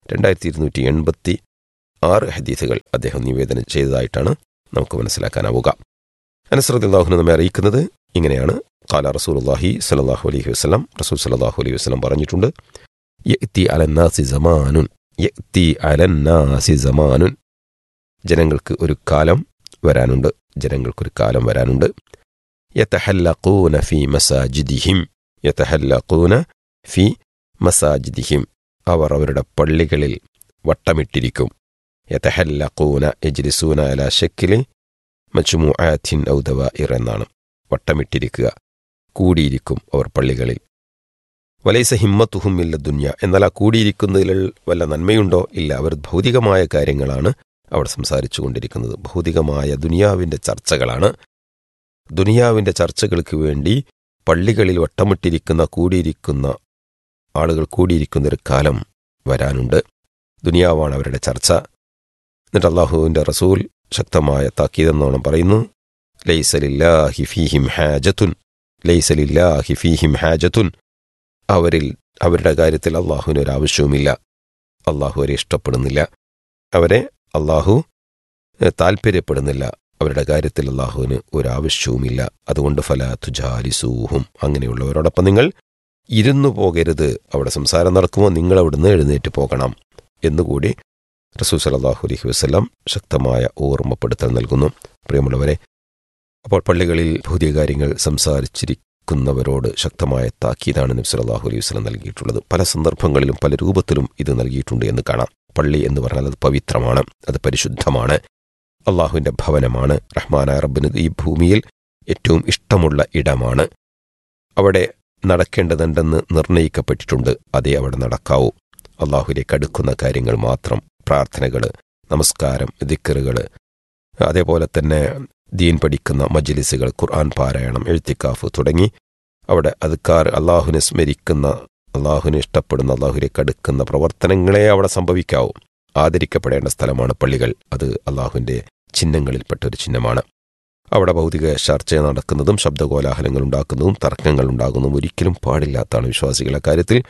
S8: 2286 ഹദീസുകൾ അദ്ദേഹം നിവേദനം ചെയ്തതായിട്ടാണ് നമുക്ക് മനസ്സിലാക്കാനാവുക. അനസ് റളിയല്ലാഹു അൻഹു നമ്മെ അറിയിക്കുന്നത് ഇങ്ങനെയാണ്. ഖാല റസൂലുള്ളാഹി സ്വല്ലല്ലാഹു അലൈഹി വസല്ലം, റസൂൽ സ്വല്ലല്ലാഹു അലൈഹി വസല്ലം പറഞ്ഞിട്ടുണ്ട്, യഅതി അലന്നാസി സമാനുൻ, യഅതി അലന്നാസി സമാനുൻ, ജനങ്ങൾക്ക് ഒരു കാലം വരാനുണ്ട്, ജനങ്ങൾക്കൊരു കാലം വരാനുണ്ട്. യതഹല്ലഖൂന ഫീ മസാജിദിഹിം, യതഹല്ലഖൂന ഫീ മസാജിദിഹിം, അവർ അവരുടെ പള്ളികളിൽ വട്ടമിട്ടിരിക്കും. യതഹല്ലഖൂന യജ്ലിസൂന അലാ ശക്ലി മജ്മുആത്തിൻ ഔ ദവാഇർ എന്നാണ്. വട്ടമിട്ടിരിക്കുക, കൂടിയിരിക്കും അവർ പള്ളികളിൽ. വലൈസ ഹിമ്മത്തുഹും ഇല്ല ദുനിയ, എന്നാൽ ആ കൂടിയിരിക്കുന്നതിൽ വല്ല നന്മയുണ്ടോ? ഇല്ല, അവർ ഭൗതികമായ കാര്യങ്ങളാണ് അവിടെ സംസാരിച്ചു കൊണ്ടിരിക്കുന്നത്. ഭൗതികമായ ദുനിയാവിൻ്റെ ചർച്ചകളാണ്. ദുനിയാവിൻ്റെ ചർച്ചകൾക്ക് വേണ്ടി പള്ളികളിൽ വട്ടമിട്ടിരിക്കുന്ന, കൂടിയിരിക്കുന്ന ആളുകൾ കൂടിയിരിക്കുന്നൊരു കാലം വരാനുണ്ട്. ദുനിയാവാണ് അവരുടെ ചർച്ച. എന്നിട്ട് അല്ലാഹുവിൻ്റെ റസൂൽ ശക്തമായ താക്കീതെന്നോണം പറയുന്നു, ലൈസ ലില്ലാഹി ഫീഹിം ഹാജത്തുൻ, ലൈസ ലില്ലാഹി ഫീഹിം ഹാജത്തുൻ, അവരുടെ കാര്യത്തിൽ അള്ളാഹുവിന് ഒരു ആവശ്യവുമില്ല. അള്ളാഹു അവരെ ഇഷ്ടപ്പെടുന്നില്ല, അവരെ അള്ളാഹു താല്പര്യപ്പെടുന്നില്ല, അവരുടെ കാര്യത്തിൽ അള്ളാഹുവിന് ഒരാവശ്യവുമില്ല. അതുകൊണ്ട് ഫലാ തുജാലിസൂഹും, അങ്ങനെയുള്ളവരോടൊപ്പം നിങ്ങൾ ഇരുന്നു പോകരുത്. അവിടെ സംസാരം നടക്കുമ്പോൾ നിങ്ങൾ അവിടുന്ന് എഴുന്നേറ്റ് പോകണം എന്നുകൂടി റസൂൽ സല്ലല്ലാഹു അലൈഹി വസല്ലം ശക്തമായ ഓർമ്മപ്പെടുത്തൽ നൽകുന്നു. പ്രിയമുള്ളവരെ, അപ്പോൾ പള്ളികളിൽ ഭൗതിക കാര്യങ്ങൾ സംസാരിച്ചിരിക്കുന്നവരോട് ശക്തമായ താക്കീതാണ് നബി സല്ലല്ലാഹു അലൈഹി വസല്ലം നൽകിയിട്ടുള്ളത്. പല സന്ദർഭങ്ങളിലും പല രൂപത്തിലും ഇത് നൽകിയിട്ടുണ്ട് എന്ന് കാണാം. പള്ളി എന്ന് പറഞ്ഞാൽ അത് പവിത്രമാണ്, അത് പരിശുദ്ധമാണ്, അള്ളാഹുവിൻ്റെ ഭവനമാണ്. റഹ്മാനായ റബ്ബിന് ഈ ഭൂമിയിൽ ഏറ്റവും ഇഷ്ടമുള്ള ഇടമാണ്. അവിടെ നടക്കേണ്ടതുണ്ടെന്ന് നിർണയിക്കപ്പെട്ടിട്ടുണ്ട്, അതേ അവിടെ നടക്കാവൂ. അള്ളാഹുവിലേക്ക് അടുക്കുന്ന കാര്യങ്ങൾ മാത്രം, പ്രാർത്ഥനകൾ, നമസ്കാരം, ദിക്റുകൾ, അതേപോലെ തന്നെ ദീൻ പഠിക്കുന്ന മജ്ലിസുകൾ, ഖുർആൻ പാരായണം, എഴുത്തിക്കാഫ് തുടങ്ങി അവിടെ അദ്കാർ, അള്ളാഹുവിനെ സ്മരിക്കുന്ന, അള്ളാഹുവിനെ ഇഷ്ടപ്പെടുന്ന, അള്ളാഹുവിലേക്ക് അടുക്കുന്ന പ്രവർത്തനങ്ങളെ അവിടെ സംഭവിക്കാവൂ. ആദരിക്കപ്പെടേണ്ട സ്ഥലമാണ് പള്ളികൾ. അത് അള്ളാഹുവിൻ്റെ ചിഹ്നങ്ങളിൽപ്പെട്ട ഒരു ചിഹ്നമാണ്. അവിടെ ഭൗതിക ചർച്ച നടക്കുന്നതും ശബ്ദകോലാഹലങ്ങൾ ഉണ്ടാക്കുന്നതും തർക്കങ്ങൾ ഉണ്ടാകുന്നതും ഒരിക്കലും പാടില്ലാത്തതാണ്. വിശ്വാസികളുടെ കാര്യത്തിൽ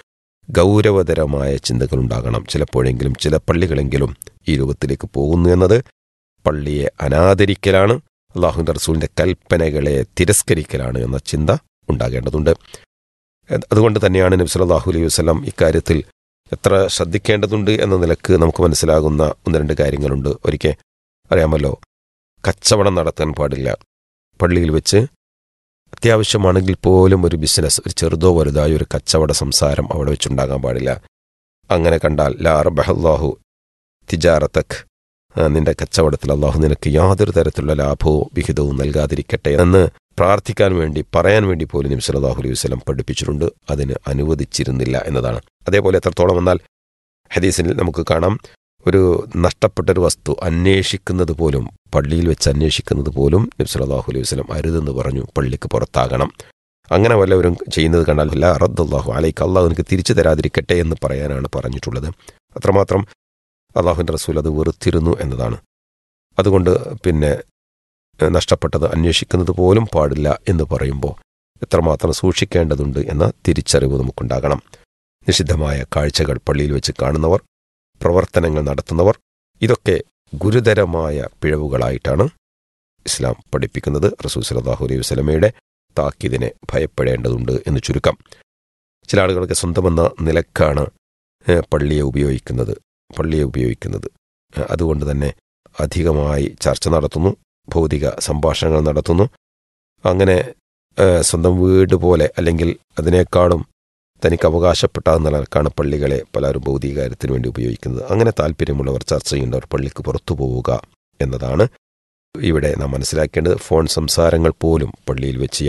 S8: ഗൗരവതരമായ ചിന്തകൾ ഉണ്ടാകണം. ചിലപ്പോഴെങ്കിലും ചില പള്ളികളെങ്കിലും ഈ രൂപത്തിലേക്ക് പോകുന്നു എന്നത് പള്ളിയെ അനാദരിക്കലാണ്, അള്ളാഹുവിൻ്റെ റസൂലിൻ്റെ കൽപ്പനകളെ തിരസ്കരിക്കലാണ് എന്ന ചിന്ത ഉണ്ടാകേണ്ടതുണ്ട്. അതുകൊണ്ട് തന്നെയാണ് നബി സല്ലല്ലാഹു അലൈഹി വസല്ലം ഇക്കാര്യത്തിൽ എത്ര ശ്രദ്ധിക്കേണ്ടതുണ്ട് എന്ന നിലക്ക് നമുക്ക് മനസ്സിലാകുന്ന 1-2 കാര്യങ്ങളുണ്ട്. ഒരിക്കൽ അറിയാമല്ലോ, കച്ചവടം നടത്താൻ പാടില്ല. പള്ളിയിൽ വെച്ച് അത്യാവശ്യമാണെങ്കിൽ പോലും ഒരു ബിസിനസ്, ഒരു ചെറുതോ വലുതായോ ഒരു കച്ചവട സംസാരം അവിടെ വെച്ചുണ്ടാകാൻ പാടില്ല. അങ്ങനെ കണ്ടാൽ ലാ റബ്ബഹല്ലാഹു തിജാറത്തക്, നിന്റെ കച്ചവടത്തിൽ അള്ളാഹു നിനക്ക് യാതൊരു തരത്തിലുള്ള ലാഭവും വിഹിതവും നൽകാതിരിക്കട്ടെ എന്ന് പ്രാർത്ഥിക്കാൻ വേണ്ടി, പറയാൻ വേണ്ടി പോലും നബി സല്ലല്ലാഹു അലൈഹി വസല്ലം പഠിപ്പിച്ചിട്ടുണ്ട്. അതിന് അനുവദിച്ചിരുന്നില്ല എന്നതാണ്. അതേപോലെ എത്രത്തോളം എന്നാൽ ഹദീസിൽ നമുക്ക് കാണാം, ഒരു നഷ്ടപ്പെട്ടൊരു വസ്തു അന്വേഷിക്കുന്നത് പോലും, പള്ളിയിൽ വെച്ച് അന്വേഷിക്കുന്നത് പോലും നബി സല്ലല്ലാഹു അലൈഹി വസല്ലം അരുതെന്ന് പറഞ്ഞു. പള്ളിക്ക് പുറത്താകണം. അങ്ങനെ വല്ലവരും ചെയ്യുന്നത് കണ്ടാൽ ലാ റദ്ദല്ലാഹു അലൈക, അള്ളാഹു എനിക്ക് തിരിച്ചു തരാതിരിക്കട്ടെ എന്ന് പറയാനാണ് പറഞ്ഞിട്ടുള്ളത്. അത്രമാത്രം അള്ളാഹുവിൻ്റെ റസൂൽ അത് വെറുത്തിരുന്നു എന്നതാണ്. അതുകൊണ്ട് പിന്നെ നഷ്ടപ്പെട്ടത് അന്വേഷിക്കുന്നത് പോലും പാടില്ല എന്ന് പറയുമ്പോൾ എത്രമാത്രം സൂക്ഷിക്കേണ്ടതുണ്ട് എന്ന തിരിച്ചറിവ് നമുക്കുണ്ടാകണം. നിഷിദ്ധമായ കാഴ്ചകൾ പള്ളിയിൽ വെച്ച് കാണുന്നവർ, പ്രവർത്തനങ്ങൾ നടത്തുന്നവർ, ഇതൊക്കെ ഗുരുതരമായ പിഴവുകളായിട്ടാണ് ഇസ്ലാം പഠിപ്പിക്കുന്നത്. റസൂൽ സല്ലല്ലാഹു അലൈഹി വസല്ലമയുടെ താക്കീതിനെ ഭയപ്പെടേണ്ടതുണ്ട് എന്ന് ചുരുക്കം. ചില ആളുകൾക്ക് സ്വന്തമെന്ന നിലക്കാണ് പള്ളിയെ ഉപയോഗിക്കുന്നത്. അതുകൊണ്ട് തന്നെ അധികമായി ചർച്ച നടത്തുന്നു, ഭൗതിക സംഭാഷണങ്ങൾ നടത്തുന്നു. അങ്ങനെ സ്വന്തം വീട് പോലെ അല്ലെങ്കിൽ അതിനേക്കാളും തനിക്ക് അവകാശപ്പെട്ട നിലക്കാണ് പള്ളികളെ പലരും ഭൗതിക കാര്യത്തിന് വേണ്ടി ഉപയോഗിക്കുന്നത്. അങ്ങനെ താല്പര്യമുള്ളവർ, ചർച്ച ചെയ്യേണ്ടവർ പള്ളിക്ക് പുറത്തു പോവുക എന്നതാണ് ഇവിടെ നാം മനസ്സിലാക്കേണ്ടത്. ഫോൺ സംസാരങ്ങൾ പോലും പള്ളിയിൽ വെച്ച്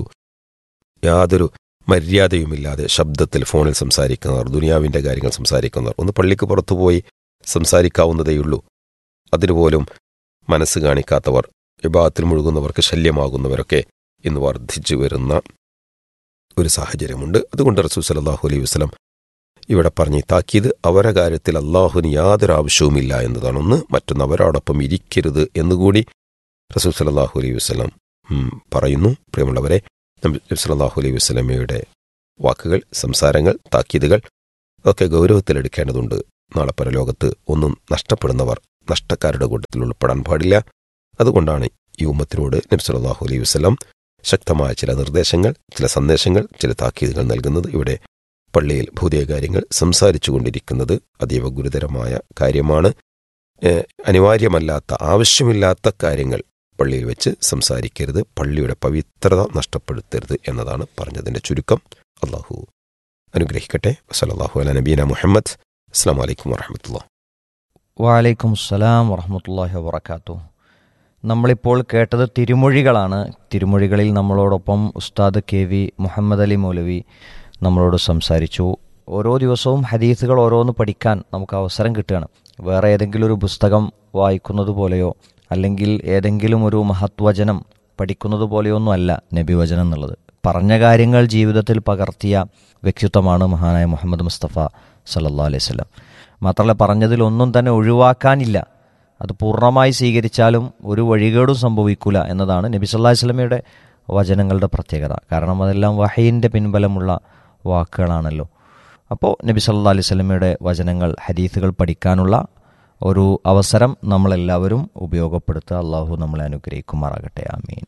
S8: യാതൊരു മര്യാദയുമില്ലാതെ ശബ്ദത്തിൽ ഫോണിൽ സംസാരിക്കുന്നവർ, ദുനിയാവിൻ്റെ കാര്യങ്ങൾ സംസാരിക്കുന്നവർ, ഒന്ന് പള്ളിക്ക് പുറത്തുപോയി സംസാരിക്കാവുന്നതേയുള്ളൂ. അതിനുപോലും മനസ്സ് കാണിക്കാത്തവർ, വിഭാഗത്തിൽ മുഴുകുന്നവർക്ക് ശല്യമാകുന്നവരൊക്കെ ഇന്ന് വർദ്ധിച്ചു വരുന്ന ഒരു സാഹചര്യമുണ്ട്. അതുകൊണ്ട് റസൂൽ സല്ലല്ലാഹു അലൈഹി വസല്ലം ഇവിടെ പറഞ്ഞ് താക്കീത് അവരുടെ കാര്യത്തിൽ അള്ളാഹുവിന് യാതൊരു ആവശ്യവുമില്ല എന്നതാണ്. ഒന്ന്, മറ്റൊന്ന് അവരോടൊപ്പം ഇരിക്കരുത് എന്നുകൂടി റസൂൽ സല്ലല്ലാഹു അലൈഹി വസല്ലം പറയുന്നു. പ്രിയമുള്ളവരെ, നബി സല്ലല്ലാഹു അലൈഹി വസല്ലമയുടെ വാക്കുകൾ, സംസാരങ്ങൾ, താക്കീതുകൾ അതൊക്കെ ഗൗരവത്തിലെടുക്കേണ്ടതുണ്ട്. നാളെ പരലോകത്ത് ഒന്നും നഷ്ടപ്പെടുന്നവർ നഷ്ടക്കാരുടെ കൂട്ടത്തിൽ ഉൾപ്പെടാൻ പാടില്ല. അതുകൊണ്ടാണ് ഈ ഉമ്മത്തിനോട് നബി സല്ലല്ലാഹു അലൈഹി വസല്ലം ശക്തമായ ചില നിർദ്ദേശങ്ങൾ, ചില സന്ദേശങ്ങൾ, ചില താക്കീതുകൾ നൽകുന്നത്. ഇവിടെ പള്ളിയിൽ ഭൗതിക കാര്യങ്ങൾ സംസാരിച്ചു കൊണ്ടിരിക്കുന്നത് അതീവ ഗുരുതരമായ കാര്യമാണ്. അനിവാര്യമല്ലാത്ത, ആവശ്യമില്ലാത്ത കാര്യങ്ങൾ പള്ളിയിൽ വെച്ച് സംസാരിക്കരുത്, പള്ളിയുടെ പവിത്രത നഷ്ടപ്പെടുത്തരുത് എന്നതാണ് പറഞ്ഞതിൻ്റെ ചുരുക്കം. അള്ളാഹു അനുഗ്രഹിക്കട്ടെ. വസല്ലല്ലാഹു അലാ നബീന മുഹമ്മദ്. അസ്സലാമു അലൈക്കും വറഹ്മത്തുള്ളാഹി.
S5: വഅലൈക്കും അസ്സലാം വറഹ്മത്തുള്ളാഹി വബറകാതുഹു. നമ്മളിപ്പോൾ കേട്ടത് തിരുമൊഴികളാണ്. തിരുമൊഴികളിൽ നമ്മളോടൊപ്പം ഉസ്താദ് KV മുഹമ്മദ് അലി മൗലവി നമ്മളോട് സംസാരിച്ചു. ഓരോ ദിവസവും ഹദീസുകൾ ഓരോന്ന് പഠിക്കാൻ നമുക്ക് അവസരം കിട്ടുകയാണ്. വേറെ ഏതെങ്കിലും ഒരു പുസ്തകം വായിക്കുന്നത് പോലെയോ അല്ലെങ്കിൽ ഏതെങ്കിലും ഒരു മഹത്വചനം പഠിക്കുന്നത് പോലെയൊന്നും അല്ല നബിവചനം എന്നുള്ളത്. പറഞ്ഞ കാര്യങ്ങൾ ജീവിതത്തിൽ പകർത്തിയ വ്യക്തിത്വമാണ് മഹാനായ മുഹമ്മദ് മുസ്തഫ സല്ലല്ലാഹു അലൈഹി വസല്ലം. മാത്രമല്ല, പറഞ്ഞതിൽ ഒന്നും തന്നെ ഒഴിവാക്കാനില്ല. അത് പൂർണ്ണമായി സ്വീകരിച്ചാലും ഒരു വഴികേടും സംഭവിക്കില്ല എന്നതാണ് നബി സല്ലല്ലാഹു അലൈഹി വസല്ലമയുടെ വചനങ്ങളുടെ പ്രത്യേകത. കാരണം അതെല്ലാം വഹയിൻ്റെ പിൻബലമുള്ള വാക്കുകളാണല്ലോ. അപ്പോൾ നബി സല്ലല്ലാഹു അലൈഹി വസല്ലമയുടെ വചനങ്ങൾ, ഹദീസുകൾ പഠിക്കാനുള്ള ഒരു അവസരം നമ്മളെല്ലാവരും ഉപയോഗപ്പെടുത്തുക. അള്ളാഹു നമ്മളെ അനുഗ്രഹിക്കുമാറാകട്ടെ. ആമീൻ.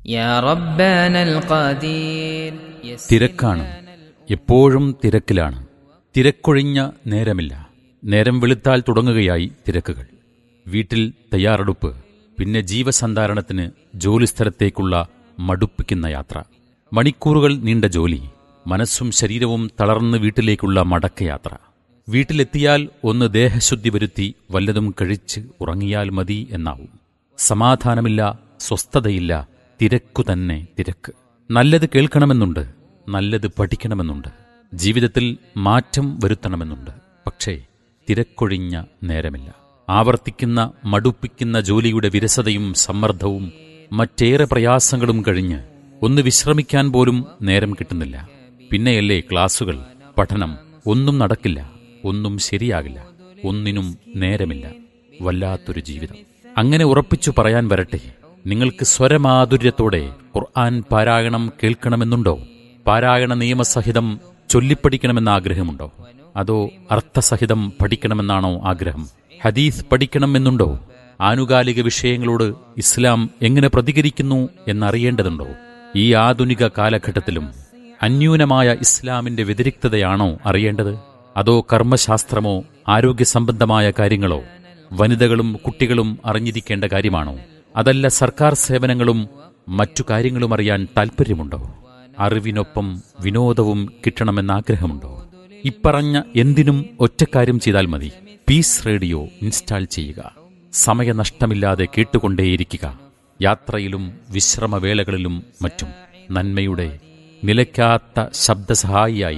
S4: തിരക്കാണ്, എപ്പോഴും തിരക്കിലാണ്. തിരക്കൊഴിഞ്ഞ നേരമില്ല. നേരം വെളുത്താൽ തുടങ്ങുകയായി തിരക്കുകൾ. വീട്ടിൽ തയ്യാറെടുപ്പ്, പിന്നെ ജീവസന്ധാരണത്തിന് ജോലിസ്ഥലത്തേക്കുള്ള മടുപ്പിക്കുന്ന യാത്ര, മണിക്കൂറുകൾ നീണ്ട ജോലി, മനസ്സും ശരീരവും തളർന്ന് വീട്ടിലേക്കുള്ള മടക്കയാത്ര. വീട്ടിലെത്തിയാൽ ഒന്ന് ദേഹശുദ്ധി വരുത്തി വല്ലതും കഴിച്ച് ഉറങ്ങിയാൽ മതി എന്നാവും. സമാധാനമില്ല, സ്വസ്ഥതയില്ല, തിരക്കു തന്നെ തിരക്ക്. നല്ലത് കേൾക്കണമെന്നുണ്ട്, നല്ലത് പഠിക്കണമെന്നുണ്ട്, ജീവിതത്തിൽ മാറ്റം വരുത്തണമെന്നുണ്ട്. പക്ഷേ തിരക്കൊഴിഞ്ഞ നേരമില്ല. ആവർത്തിക്കുന്ന മടുപ്പിക്കുന്ന ജോലിയുടെ വിരസതയും സമ്മർദ്ദവും മറ്റേറെ പ്രയാസങ്ങളും കഴിഞ്ഞ് ഒന്ന് വിശ്രമിക്കാൻ പോലും നേരം കിട്ടുന്നില്ല. പിന്നെയല്ലേ ക്ലാസുകൾ, പഠനം. ഒന്നും നടക്കില്ല, ഒന്നും ശരിയാകില്ല, ഒന്നിനും നേരമില്ല. വല്ലാത്തൊരു ജീവിതം. അങ്ങനെ ഉറപ്പിച്ചു പറയാൻ വരട്ടെ, നിങ്ങൾക്ക് സ്വരമാധുര്യത്തോടെ ഖുർആൻ പാരായണം കേൾക്കണമെന്നുണ്ടോ? പാരായണ നിയമസഹിതം ചൊല്ലിപ്പഠിക്കണമെന്ന ആഗ്രഹമുണ്ടോ? അതോ അർത്ഥസഹിതം പഠിക്കണമെന്നാണോ ആഗ്രഹം? ഹദീസ് പഠിക്കണമെന്നുണ്ടോ? ആനുകാലിക വിഷയങ്ങളോട് ഇസ്ലാം എങ്ങനെ പ്രതികരിക്കുന്നു എന്നറിയേണ്ടതുണ്ടോ? ഈ ആധുനിക കാലഘട്ടത്തിലും അന്യൂനമായ ഇസ്ലാമിന്റെ വ്യതിരിക്തതയാണോ അറിയേണ്ടത്? അതോ കർമ്മശാസ്ത്രമോ ആരോഗ്യ സംബന്ധമായ കാര്യങ്ങളോ വനിതകളും കുട്ടികളും അറിഞ്ഞിരിക്കേണ്ട കാര്യമാണോ? അതല്ല സർക്കാർ സേവനങ്ങളും മറ്റു കാര്യങ്ങളും അറിയാൻ താൽപ്പര്യമുണ്ടോ? അറിവിനൊപ്പം വിനോദവും കിട്ടണമെന്നാഗ്രഹമുണ്ടോ? ഇപ്പറഞ്ഞ എന്തിനും ഒറ്റക്കാര്യം ചെയ്താൽ മതി. പീസ് റേഡിയോ ഇൻസ്റ്റാൾ ചെയ്യുക. സമയനഷ്ടമില്ലാതെ കേട്ടുകൊണ്ടേയിരിക്കുക. യാത്രയിലും വിശ്രമവേളകളിലും മറ്റും നന്മയുടെ നിലയ്ക്കാത്ത ശബ്ദസഹായിയായി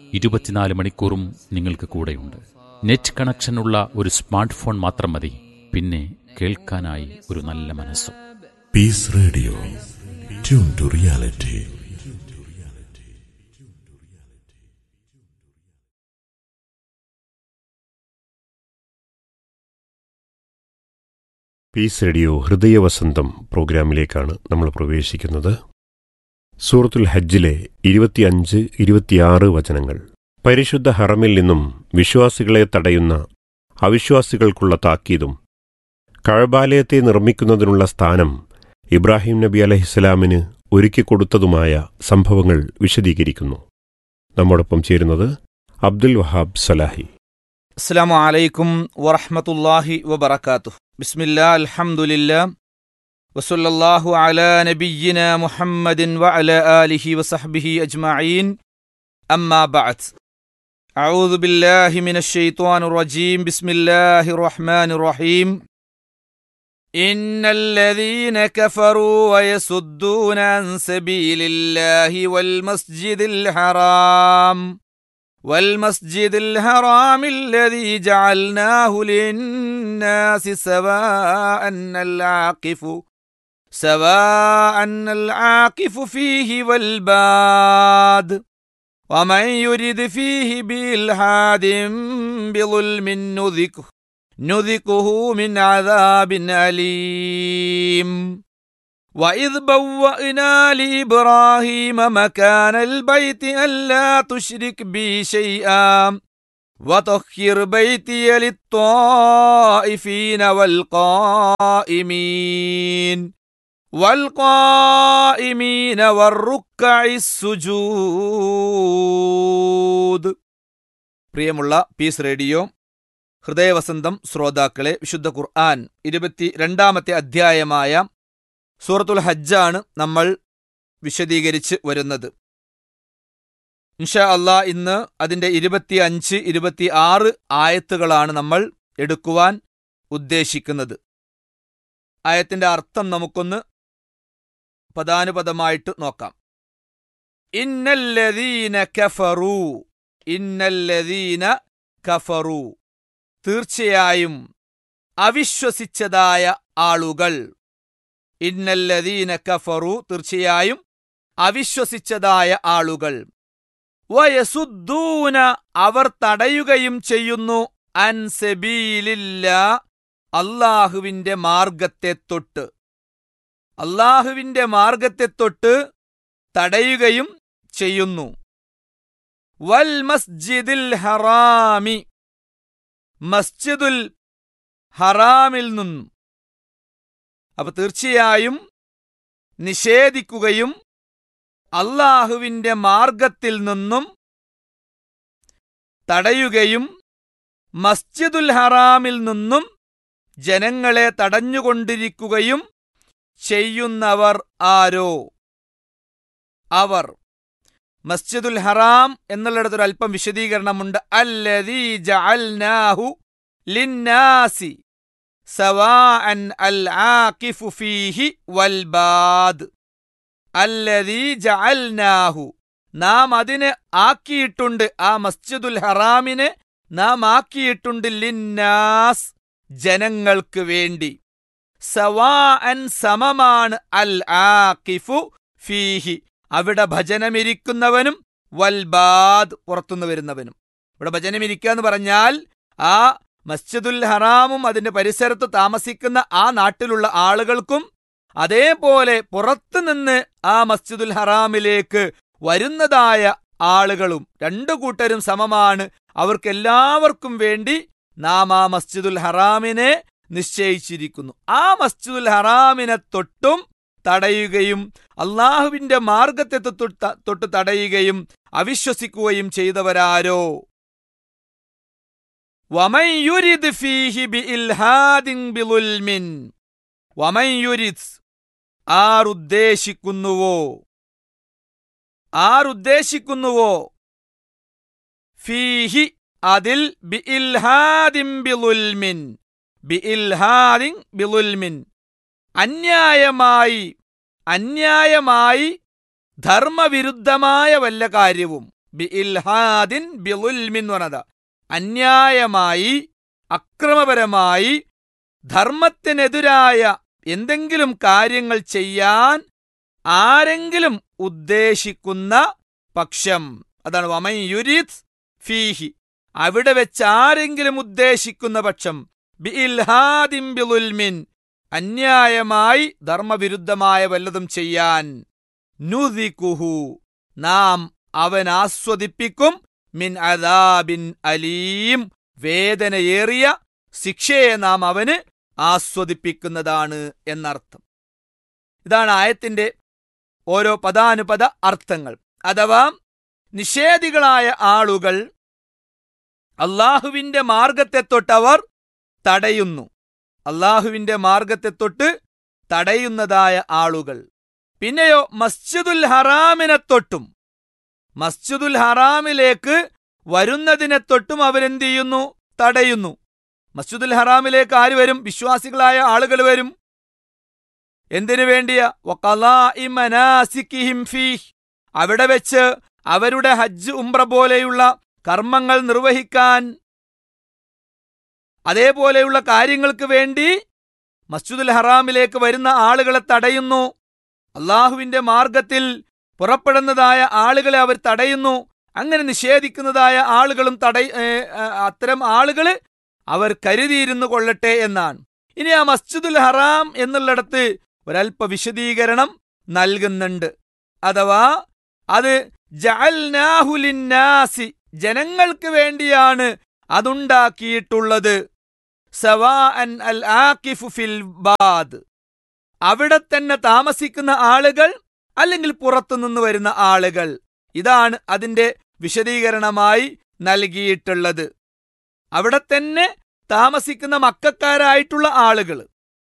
S4: 24 മണിക്കൂറും നിങ്ങൾക്ക് കൂടെയുണ്ട്. നെറ്റ് കണക്ഷനുള്ള ഒരു സ്മാർട്ട് ഫോൺ മാത്രം മതി. പിന്നെ കേൾക്കാനായി ഒരു നല്ല മനസ്സും.
S9: Piece radio, tune to reality.
S1: Piece radio ഹൃദയവസന്തം പ്രോഗ്രാമിലേക്കാണ് നമ്മൾ പ്രവേശിക്കുന്നത്. സൂറത്തുൽ ഹജ്ജിലെ 25-26 വചനങ്ങൾ. പരിശുദ്ധ ഹറമിൽ നിന്നും വിശ്വാസികളെ തടയുന്ന അവിശ്വാസികൾക്കുള്ള താക്കീതും കഅബാലയത്തെ നിർമ്മിക്കുന്നതിനുള്ള സ്ഥാനം ഇബ്രാഹിം നബി അലൈഹിസ്സലാമിന് ഒരുക്കിക്കൊടുത്തതുമായ സംഭവങ്ങൾ വിശദീകരിക്കുന്നു. നമ്മോടൊപ്പം ചേരുന്നത് അബ്ദുൽ വഹാബ് സലാഹി.
S10: അസ്സലാമു അലൈക്കും വറഹ്മത്തുള്ളാഹി വബറകാതുഹു. ബിസ്മില്ലാ അൽഹംദുലില്ലാ വസല്ലല്ലാഹു അലാ നബിയ്യിനാ മുഹമ്മദിൻ വഅലാ ആലിഹി വസഹ്ബിഹി അജ്മഈൻ. അമ്മാ ബഅദ്. അഊദു ബില്ലാഹി മിനശ് ശൈത്വാനിർ റജീം. ബിസ്മില്ലാഹിർ റഹ്മാനിർ റഹീം. ഇന്നല്ലദീന കഫറൂ വയസുദ്ദൂന അൻ സബീലില്ലാഹി والمسجد الحرام الذي جعلناه للناس سواء العاكف فيه والباد ومن يرد فيه بإلحاد بظلم نذقه من عذاب أليم. وإذ بوأنا لإبراهيم مكان البيت ألا تشرك بي شيئا وطهر بيتي للطائفين والقائمين والركع السجود. പ്രിയമുള്ള പീസ് റേഡിയോ ഹൃദയവസന്തം ശ്രോതാക്കളെ, വിശുദ്ധ ഖുർആൻ 22-ാമത്തെ അധ്യായമായ സൂറത്തുൽ ഹജ്ജാണ് നമ്മൾ വിശദീകരിച്ച് വരുന്നത്. ഇൻഷാ അല്ലാ ഇന്ന് അതിൻ്റെ 25-26 ആയത്തുകളാണ് നമ്മൾ എടുക്കുവാൻ ഉദ്ദേശിക്കുന്നത്. ആയത്തിൻ്റെ അർത്ഥം നമുക്കൊന്ന് പദാനുപദമായിട്ട് നോക്കാം. ഇന്നല്ലദീന കഫറൂ, തീർച്ചയായും അവിശ്വസിച്ചതായ ആളുകൾ. ഇന്നല്ലദീന കഫറു, തീർച്ചയായും അവിശ്വസിച്ചതായ ആളുകൾ. വയസുദ്ദൂന, അവർ തടയുകയും ചെയ്യുന്നു. അൻ സബീലില്ലാ, അല്ലാഹുവിന്റെ മാർഗത്തെ തൊട്ട് തടയുകയും ചെയ്യുന്നു. വൽ മസ്ജിദിൽ ഹറാമി, മസ്ജിദുൽ ഹറാമിൽ നിന്നും. അപ്പൊ തീർച്ചയായും നിഷേധിക്കുകയും അല്ലാഹുവിന്റെ മാർഗത്തിൽ നിന്നും തടയുകയും മസ്ജിദുൽ ഹറാമിൽ നിന്നും ജനങ്ങളെ തടഞ്ഞുകൊണ്ടിരിക്കുകയും ചെയ്യുന്നവർ ആരോ അവർ. മസ്ജിദുൽ ഹറാം എന്നുള്ളിടത്തൊരു അല്പം വിശദീകരണമുണ്ട്. അല്ലദീ ജഅൽനാഹു ലിന്നാസി സവാഅൻ അൽ ആകിഫു ഫീഹി വൽ ബാദ്. അല്ലദീ ജഅൽനാഹു, നാം അതിനെ ആക്കിയിട്ടുണ്ട്, ആ മസ്ജിദുൽ ഹറാമിനെ നാം ആക്കിയിട്ടുണ്ട്. ലിന്നാസ്, ജനങ്ങൾക്ക് വേണ്ടി. സവാഅൻ, സമമാണ്. അൽ ആകിഫു ഫീഹി, അവിടെ ഭജനമിരിക്കുന്നവനും. വൽ ബാദ്, പുറത്തുനിന്ന് വരുന്നവനും. ഇവിടെ ഭജനമിരിക്കുക എന്ന് പറഞ്ഞാൽ ആ മസ്ജിദുൽ ഹറാമും അതിന്റെ പരിസരത്ത് താമസിക്കുന്ന ആ നാട്ടിലുള്ള ആളുകൾക്കും അതേപോലെ പുറത്തുനിന്ന് ആ മസ്ജിദുൽ ഹറാമിലേക്ക് വരുന്നതായ ആളുകളും, രണ്ടു കൂട്ടരും സമമാണ്. അവർക്കെല്ലാവർക്കും വേണ്ടി നാം ആ മസ്ജിദുൽ ഹറാമിനെ നിശ്ചയിച്ചിരിക്കുന്നു. ആ മസ്ജിദുൽ ഹറാമിനെ തൊട്ടും തടയുകയും അള്ളാഹുവിന്റെ മാർഗത്തെ തൊട്ട് തടയുകയും അവിശ്വസിക്കുകയും ചെയ്തവരാരോ. വമൻ യുരിദ് ഫീഹി ബിഇൽഹാദിൻ ബിളുൽമിൻ, വമൻ യുരിദ്, ആരുദ്ദേശിക്കുന്നുവോ ഫീഹി, അതിൽ ബിഇൽഹാദിൻ ബിളുൽമിൻ, അന്യായമായി ധർമ്മവിരുദ്ധമായ വല്ല കാര്യവും. ബിഇൽഹാദിൻ ബിളുൽമിൻ എന്ന് പറഞ്ഞത് അന്യായമായി, അക്രമപരമായി, ധർമ്മത്തിനെതിരായ എന്തെങ്കിലും കാര്യങ്ങൾ ചെയ്യാൻ ആരെങ്കിലും ഉദ്ദേശിക്കുന്ന പക്ഷം, അതാണ് വമൻ യുരിദ് ഫീഹി, അവിടെ വെച്ച് ആരെങ്കിലും ഉദ്ദേശിക്കുന്ന പക്ഷം. ബിഇൽഹാദിൻ ബിളുൽമിൻ, അന്യായമായി ധർമ്മവിരുദ്ധമായ വല്ലതും ചെയ്യാൻ നുദികുഹു നാം അവൻ ആസ്വദിപ്പിക്കും മിൻ അദാബിൻ അലീം വേദനയേറിയ ശിക്ഷയെ നാം അവന് ആസ്വദിപ്പിക്കുന്നതാണ് എന്നർത്ഥം. ഇതാണ് ആയത്തിന്റെ ഓരോ പദാനുപദ അർത്ഥങ്ങൾ. അഥവാ നിഷേധികളായ ആളുകൾ അള്ളാഹുവിന്റെ മാർഗത്തെ തൊട്ടവർ തടയുന്നു. അള്ളാഹുവിന്റെ മാർഗത്തെ തൊട്ട് തടയുന്നതായ ആളുകൾ. പിന്നെയോ മസ്ജിദുൽ ഹറാമിനെ തൊട്ടും മസ്ജിദുൽ ഹറാമിലേക്ക് വരുന്നതിനെ തൊട്ടും അവരെന്ത് ചെയ്യുന്നു? തടയുന്നു. മസ്ജിദുൽ ഹറാമിലേക്ക് ആര് വരും? വിശ്വാസികളായ ആളുകൾ വരും. എന്തിനു വേണ്ടിയാ? വഖളാഇ മനാസികിഹിം ഫീഹ്, അവിടെ വെച്ച് അവരുടെ ഹജ്ജ് ഉംറ പോലെയുള്ള കർമ്മങ്ങൾ നിർവഹിക്കാൻ, അതേപോലെയുള്ള കാര്യങ്ങൾക്ക് വേണ്ടി മസ്ജിദുൽ ഹറാമിലേക്ക് വരുന്ന ആളുകളെ തടയുന്നു. അള്ളാഹുവിന്റെ മാർഗത്തിൽ പുറപ്പെടുന്നതായ ആളുകളെ അവർ തടയുന്നു. അങ്ങനെ നിഷേധിക്കുന്നതായ ആളുകളും അത്തരം ആളുകൾ അവർ കരുതിയിരുന്നു കൊള്ളട്ടെ എന്നാണ്. ഇനി ആ മസ്ജിദുൽ ഹറാം എന്നുള്ളിടത്ത് ഒരൽപ്പ വിശദീകരണം നൽകുന്നുണ്ട്. അഥവാ അത് ജഅൽനാഹു ലിന്നാസി, ജനങ്ങൾക്ക് വേണ്ടിയാണ് അതുണ്ടാക്കിയിട്ടുള്ളത്. സവാഅൻ അൽ ആകിഫു ഫിൽ ബാദ്, അവിടെ തന്നെ താമസിക്കുന്ന ആളുകൾ അല്ലെങ്കിൽ പുറത്തുനിന്ന് വരുന്ന ആളുകൾ. ഇതാണ് അതിന്റെ വിശദീകരണമായി നൽകിയിട്ടുള്ളത്. അവിടെ തന്നെ താമസിക്കുന്ന മക്കക്കാരായിട്ടുള്ള ആളുകൾ.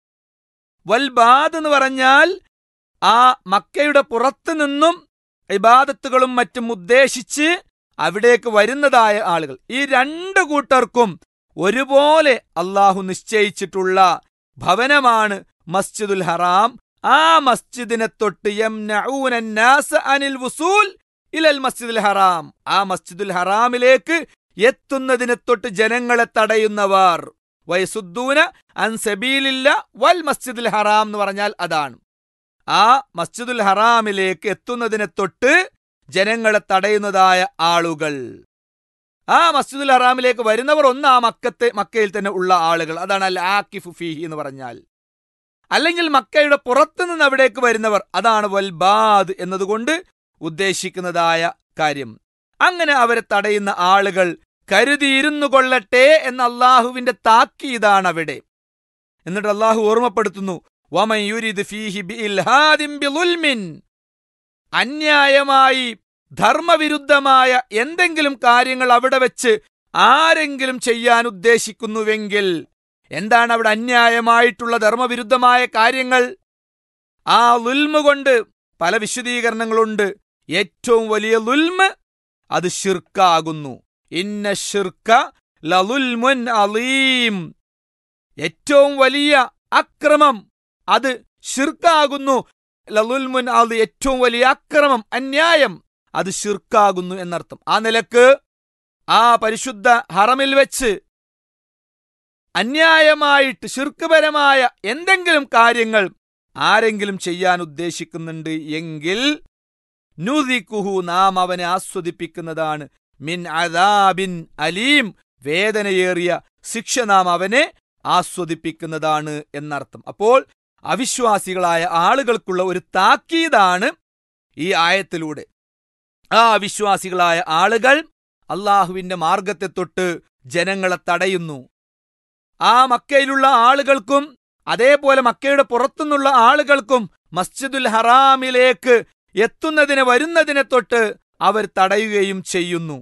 S10: വൽബാദ് എന്ന് പറഞ്ഞാൽ ആ മക്കയുടെ പുറത്തു നിന്നും ഇബാദത്തുകളും മറ്റും ഉദ്ദേശിച്ച് അവിടേക്ക് വരുന്നതായ ആളുകൾ. ഈ രണ്ടു കൂട്ടർക്കും ഒരുപോലെ അള്ളാഹു നിശ്ചയിച്ചിട്ടുള്ള ഭവനമാണ് മസ്ജിദുൽ ഹറാം. ആ മസ്ജിദിനെ തൊട്ട് യംനഊന അന്നാസ അനിൽ വുസൂൽ ഇലൽ മസ്ജിദുൽ ഹറാം, ആ മസ്ജിദുൽ ഹറാമിലേക്ക് എത്തുന്നതിനെ തൊട്ട് ജനങ്ങളെ തടയുന്നവർ. വയസുദ്ദൂന അൻ സബീലില്ല വൽ മസ്ജിദുൽ ഹറാം എന്ന് പറഞ്ഞാൽ അതാണ്. ആ മസ്ജിദുൽ ഹറാമിലേക്ക് എത്തുന്നതിനെ തൊട്ട് ജനങ്ങളെ തടയുന്നതായ ആളുകൾ. ആ മസ്ജിദുൽ ഹറാമിലേക്ക് വരുന്നവർ ഒന്ന് ആ മക്കയിൽ തന്നെ ഉള്ള ആളുകൾ, അതാണ് അൽ ആകിഫു ഫീഹി എന്ന് പറഞ്ഞാൽ. അല്ലെങ്കിൽ മക്കയുടെ പുറത്തുനിന്ന് അവിടേക്ക് വരുന്നവർ, അതാണ് വൽബാദ് എന്നതുകൊണ്ട് ഉദ്ദേശിക്കുന്നതായ കാര്യം. അങ്ങനെ അവരെ തടയുന്ന ആളുകൾ കരുതിയിരുന്നു കൊള്ളട്ടെ എന്ന അള്ളാഹുവിന്റെ താക്കീതാണ് അവിടെ. എന്നിട്ട് അള്ളാഹു ഓർമ്മപ്പെടുത്തുന്നു, വമൻ യുരിദ് ഫീഹി ബിഇൽഹാദിൻ ബിളുൽമിൻ, അന്യായമായി ധർമ്മവിരുദ്ധമായ എന്തെങ്കിലും കാര്യങ്ങൾ അവിടെ വെച്ച് ആരെങ്കിലും ചെയ്യാൻ ഉദ്ദേശിക്കുന്നുവെങ്കിൽ, എന്താണ് അവിടെ അന്യായമായിട്ടുള്ള ധർമ്മവിരുദ്ധമായ കാര്യങ്ങൾ? ആ ലുൽമ് കൊണ്ട് പല വിശദീകരണങ്ങളുണ്ട്. ഏറ്റവും വലിയ ലുൽമ് അത് ശിർക്കാകുന്നു. ഇന്ന ശിർക ലളുൽമുൻ അളീം, ഏറ്റവും വലിയ അക്രമം അത് ശിർക്കാകുന്നു. ലളുൽമുൻ അളീം, ഏറ്റവും വലിയ അക്രമം, അന്യായം അത് ശിർക്കാകുന്നു എന്നർത്ഥം. ആ നിലക്ക് ആ പരിശുദ്ധ ഹറമിൽ വെച്ച് അന്യായമായിട്ട് ശിർക്ക്പരമായ എന്തെങ്കിലും കാര്യങ്ങൾ ആരെങ്കിലും ചെയ്യാൻ ഉദ്ദേശിക്കുന്നുണ്ട് എങ്കിൽ നുദികുഹു, നാം അവനെ ആസ്വദിപ്പിക്കുന്നതാണ്. മിൻ അദാബിൻ അലീം, വേദനയേറിയ ശിക്ഷ നാം അവനെ ആസ്വദിപ്പിക്കുന്നതാണ് എന്നർത്ഥം. അപ്പോൾ അവിശ്വാസികളായ ആളുകൾക്കുള്ള ഒരു താക്കീതാണ് ഈ ആയത്തിലൂടെ. ആ അവിശ്വാസികളായ ആളുകൾ അള്ളാഹുവിന്റെ മാർഗത്തെ തൊട്ട് ജനങ്ങളെ തടയുന്നു. ആ മക്കയിലുള്ള ആളുകൾക്കും അതേപോലെ മക്കയുടെ പുറത്തുനിന്നുള്ള ആളുകൾക്കും മസ്ജിദുൽ ഹറാമിലേക്ക് വരുന്നതിനെ തൊട്ട് അവർ തടയുകയും ചെയ്യുന്നു.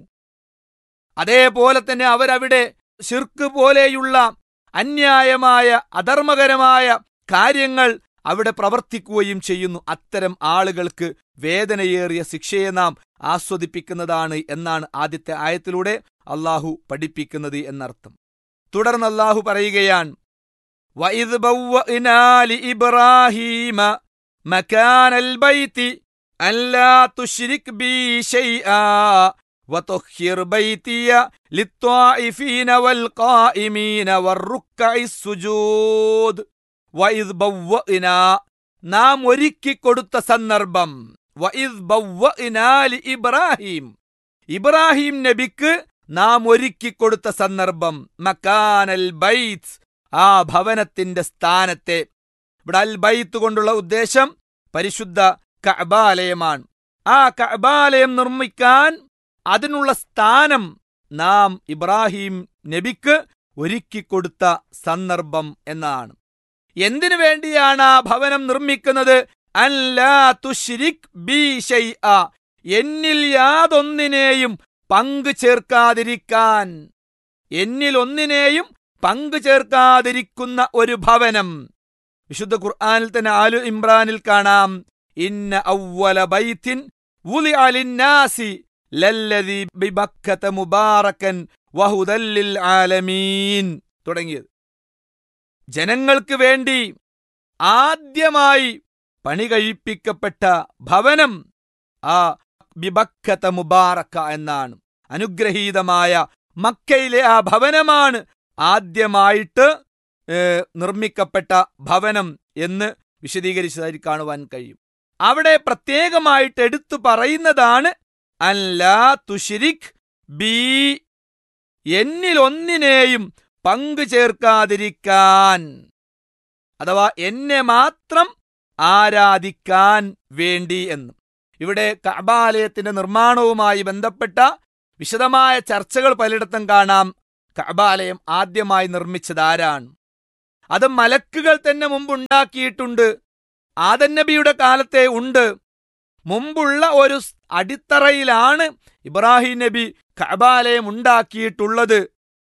S10: അതേപോലെ തന്നെ അവരവിടെ ശിർക്ക് പോലെയുള്ള അന്യായമായ അധർമ്മകരമായ കാര്യങ്ങൾ അവിടെ പ്രവർത്തിക്കുകയും ചെയ്യുന്നു. അത്തരം ആളുകൾക്ക് വേദനയേറിയ ശിക്ഷയെ നാം ആസ്വദിപ്പിക്കുന്നതാണ് എന്നാണ് ആദ്യത്തെ ആയത്തിലൂടെ അള്ളാഹു പഠിപ്പിക്കുന്നത് എന്നർത്ഥം. തുടർന്ന് അള്ളാഹു പറയുകയാണ്, വഇദ് ബവ്വഅനാ ലിഇബ്രാഹീമ മകാനൽ ബൈതി അല്ലാ തുശ്രിക് ബി ശൈആ വതുഖിർ ബൈതിയ ലിത്വാഇഫീന വൽ ഖായിമീന വറുക്കഇസ് സുജൂദ്. വഇദ് ബവ്വഅനാ, നാം ഒരുക്കി കൊടുത്ത സന്ദർഭം. വഇദ് ബവ്വഅനാ ലിഇബ്രാഹീം, ഇബ്രാഹിം നബിക്ക് നാം ഒരുക്കി കൊടുത്ത സന്ദർഭം. മകാനൽ ബൈത്ത്, ആ ഭവനത്തിന്റെ സ്ഥാനത്തെ. ഇവിടെ അൽ ബൈത്ത് കൊണ്ടുള്ള ഉദ്ദേശം പരിശുദ്ധ കഅബാലയമാണ്. ആ കഅബാലയം നിർമ്മിക്കാൻ അതിനുള്ള സ്ഥാനം നാം ഇബ്രാഹിം നബിക്ക് ഒരുക്കിക്കൊടുത്ത സന്ദർഭം എന്നാണ്. എന്തിനു വേണ്ടിയാണ് ആ ഭവനം നിർമ്മിക്കുന്നത്? അല്ലാ തുശ്രിക് ബി ശൈഅ, എന്നിൽ യാതൊന്നിനെയും പങ്കു ചേർക്കാതിരിക്കാൻ, എന്നിൽ ഒന്നിനെയും പങ്കു ചേർക്കാതിരിക്കുന്ന ഒരു ഭവനം. വിശുദ്ധ ഖുർആനിൽ തന്നെ ആലു ഇമ്രാനിൽ കാണാം, ഇന്ന അവ്വല ബൈത്തിൻ വുളിഅ ലിന്നാസി ലല്ലദീ ബിബക്കത മുബാറകൻ വഹുദൽ ലിൽ ആലമീൻ തുടങ്ങിയത്. ജനങ്ങൾക്ക് വേണ്ടി ആദ്യമായി പണി കഴിപ്പിക്കപ്പെട്ട ഭവനം ആ ബിബക്കത മുബാറക എന്നാണ്. അനുഗ്രഹീതമായ മക്കയിലെ ആ ഭവനമാണ് ആദ്യമായിട്ട് നിർമ്മിക്കപ്പെട്ട ഭവനം എന്ന് വിശദീകരിച്ചതായി കാണുവാൻ കഴിയും. അവിടെ പ്രത്യേകമായിട്ട് എടുത്തു പറയുന്നതാണ് അല്ലാ തുശ്രിക് ബി, എന്നിൽ ഒന്നിനെയും പങ്കു ചേർക്കാതിരിക്കാൻ, അഥവാ എന്നെ മാത്രം ആരാധിക്കാൻ വേണ്ടി എന്ന്. ഇവിടെ കഅബാലയത്തിന്റെ നിർമ്മാണവുമായി ബന്ധപ്പെട്ട വിശദമായ ചർച്ചകൾ പലയിടത്തും കാണാം. കഅബാലയം ആദ്യമായി നിർമ്മിച്ചത് ആരാണ്? അത് മലക്കുകൾ തന്നെ മുമ്പുണ്ടാക്കിയിട്ടുണ്ട്. ആദം നബിയുടെ കാലത്തെ ഉണ്ട്. മുമ്പുള്ള ഒരു അടിത്തറയിലാണ് ഇബ്രാഹിം നബി കഅബാലയം ഉണ്ടാക്കിയിട്ടുള്ളത്.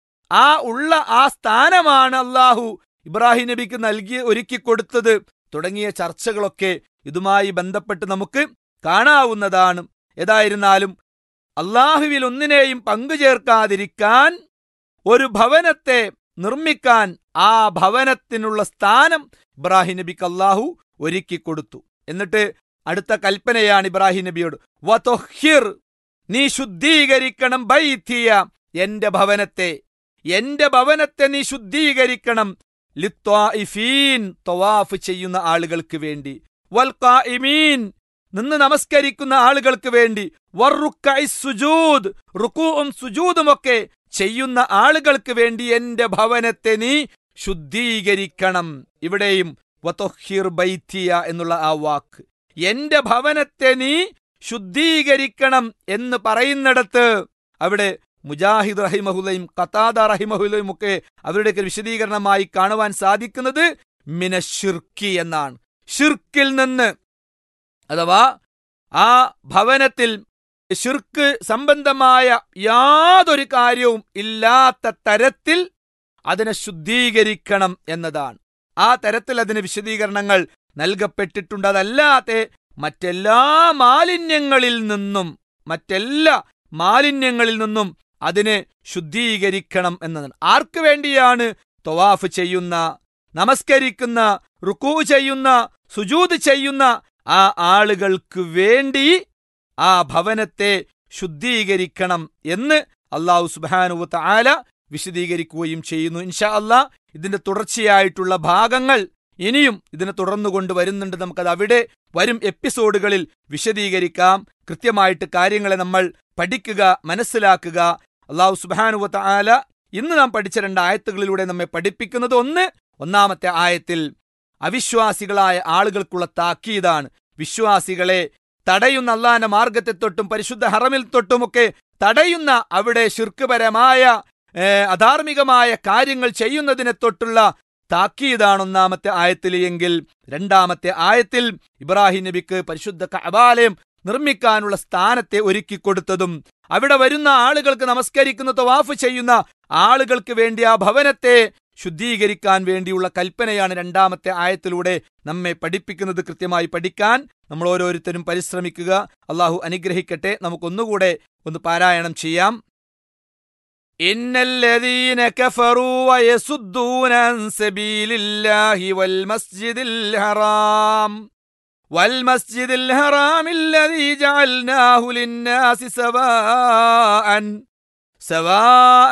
S10: ആ സ്ഥാനമാണ് അല്ലാഹു ഇബ്രാഹിം നബിക്ക് ഒരുക്കിക്കൊടുത്തത് തുടങ്ങിയ ചർച്ചകളൊക്കെ ഇതുമായി ബന്ധപ്പെട്ട് നമുക്ക് കാണാവുന്നതാണ്. ഏതായിരുന്നാലും അല്ലാഹുവിൽ ഒന്നിനെയും പങ്കുചേർക്കാതിരിക്കാൻ ഒരു ഭവനത്തെ നിർമ്മിക്കാൻ ആ ഭവനത്തിനുള്ള സ്ഥാനം ഇബ്രാഹിം നബിക്ക് അല്ലാഹു ഒരുക്കിക്കൊടുത്തു. എന്നിട്ട് അടുത്ത കൽപ്പനയാണ് ഇബ്രാഹിം നബിയോട്, വതൊഹിർ, നീ ശുദ്ധീകരിക്കണം ബൈത്തിയ, എന്റെ ഭവനത്തെ നീ ശുദ്ധീകരിക്കണം, ലിത്വാഇഫീൻ, തവാഫ് ചെയ്യുന്ന ആളുകൾക്ക് വേണ്ടി, വൽ ഖായിമീൻ, നിന്ന് നമസ്കരിക്കുന്ന ആളുകൾക്ക് വേണ്ടി, വറുക്കഇ സുജൂദ്, റുകൂഉം സുജൂദുമൊക്കെ ചെയ്യുന്ന ആളുകൾക്ക് വേണ്ടി എന്റെ ഭവനത്തെ നീ ശുദ്ധീകരിക്കണം. ഇവിടെയും വതൊഹിർ ബൈത്തിയ എന്നുള്ള ആ വാക്ക്, എന്റെ ഭവനത്തെ നീ ശുദ്ധീകരിക്കണം എന്ന് പറയുന്നിടത്ത് അവിടെ മുജാഹിദ് റഹിമഹുല്ലയും ഖതാദ റഹിമഹുല്ലയും ഒക്കെ അവരുടെയൊക്കെ വിശദീകരണമായി കാണുവാൻ സാധിക്കുന്നത് മിനശ്ശിർക്കി എന്നാണ്. ഷിർക്കിൽ നിന്ന്, അഥവാ ആ ഭവനത്തിൽ ശിർക്ക് സംബന്ധമായ യാതൊരു കാര്യവും ഇല്ലാത്ത തരത്തിൽ അതിനെ ശുദ്ധീകരിക്കണം എന്നതാണ്. ആ തരത്തിൽ അതിന് വിശദീകരണങ്ങൾ നൽകപ്പെട്ടിട്ടുണ്ട്. അതല്ലാതെ മറ്റെല്ലാ മാലിന്യങ്ങളിൽ നിന്നും അതിനെ ശുദ്ധീകരിക്കണം എന്നതാണ്. ആർക്ക് വേണ്ടിയാണ്? തവാഫ് ചെയ്യുന്ന, നമസ്കരിക്കുന്ന, റുക്കൂ ചെയ്യുന്ന, സുജൂദ് ചെയ്യുന്ന ആ ആളുകൾക്ക് വേണ്ടി ആ ഭവനത്തെ ശുദ്ധീകരിക്കണം എന്ന് അല്ലാഹു സുബ്ഹാനഹു വ തആല വിശദീകരിക്കുകയും ചെയ്യുന്നു. ഇൻഷാ അല്ലാ ഇതിന്റെ തുടർച്ചയായിട്ടുള്ള ഭാഗങ്ങൾ ഇനിയും ഇതിനെ തുടർന്നുകൊണ്ട് വരുന്നുണ്ട്. നമുക്കത് അവിടെ വരും എപ്പിസോഡുകളിൽ വിശദീകരിക്കാം. കൃത്യമായിട്ട് കാര്യങ്ങളെ നമ്മൾ പഠിക്കുക, മനസ്സിലാക്കുക. അല്ലാഹു സുബ്ഹാനഹു വ തആല ഇന്ന് നാം പഠിച്ച 2 ആയത്തുകളിലൂടെ നമ്മെ പഠിപ്പിക്കുന്നത്, ഒന്നാമത്തെ ആയത്തിൽ അവിശ്വാസികളായ ആളുകൾക്കുള്ള താക്കീതാണ്. വിശ്വാസികളെ തടയുന്ന അല്ലാഹുവിന്റെ മാർഗത്തെ തൊട്ടും പരിശുദ്ധ ഹറമിൽ തൊട്ടുമൊക്കെ തടയുന്ന, അവിടെ ശിർക്ക്പരമായ അധാർമികമായ കാര്യങ്ങൾ ചെയ്യുന്നതിനെ തൊട്ടുള്ള താക്കീതാണ് ഒന്നാമത്തെ ആയത്തിൽ. എങ്കിൽ രണ്ടാമത്തെ ആയത്തിൽ ഇബ്രാഹിം നബിക്ക് പരിശുദ്ധ കഅബാലയം നിർമ്മിക്കാനുള്ള സ്ഥാനത്തെ ഒരുക്കിക്കൊടുത്തതും അവിടെ വരുന്ന ആളുകൾക്ക്, നമസ്കരിക്കുന്ന, തവാഫ് ചെയ്യുന്ന ആളുകൾക്ക് വേണ്ടി ആ ഭവനത്തെ ശുദ്ധീകരിക്കാൻ വേണ്ടിയുള്ള കൽപ്പനയാണ് രണ്ടാമത്തെ ആയത്തിലൂടെ നമ്മെ പഠിപ്പിക്കുന്നത്. കൃത്യമായി പഠിക്കാൻ നമ്മൾ ഓരോരുത്തരും പരിശ്രമിക്കുക. അള്ളാഹു അനുഗ്രഹിക്കട്ടെ. നമുക്കൊന്നുകൂടെ ഒന്ന് പാരായണം ചെയ്യാം. ഇന്നല്ലദീന കഫറൂ വയസുദ്ദൂന അൻ സബീലില്ലാഹി വൽമസ്ജിദിൽ ഹറാമില്ലദീ ജഅൽനാഹു ലിന്നാസി സവാഅൻ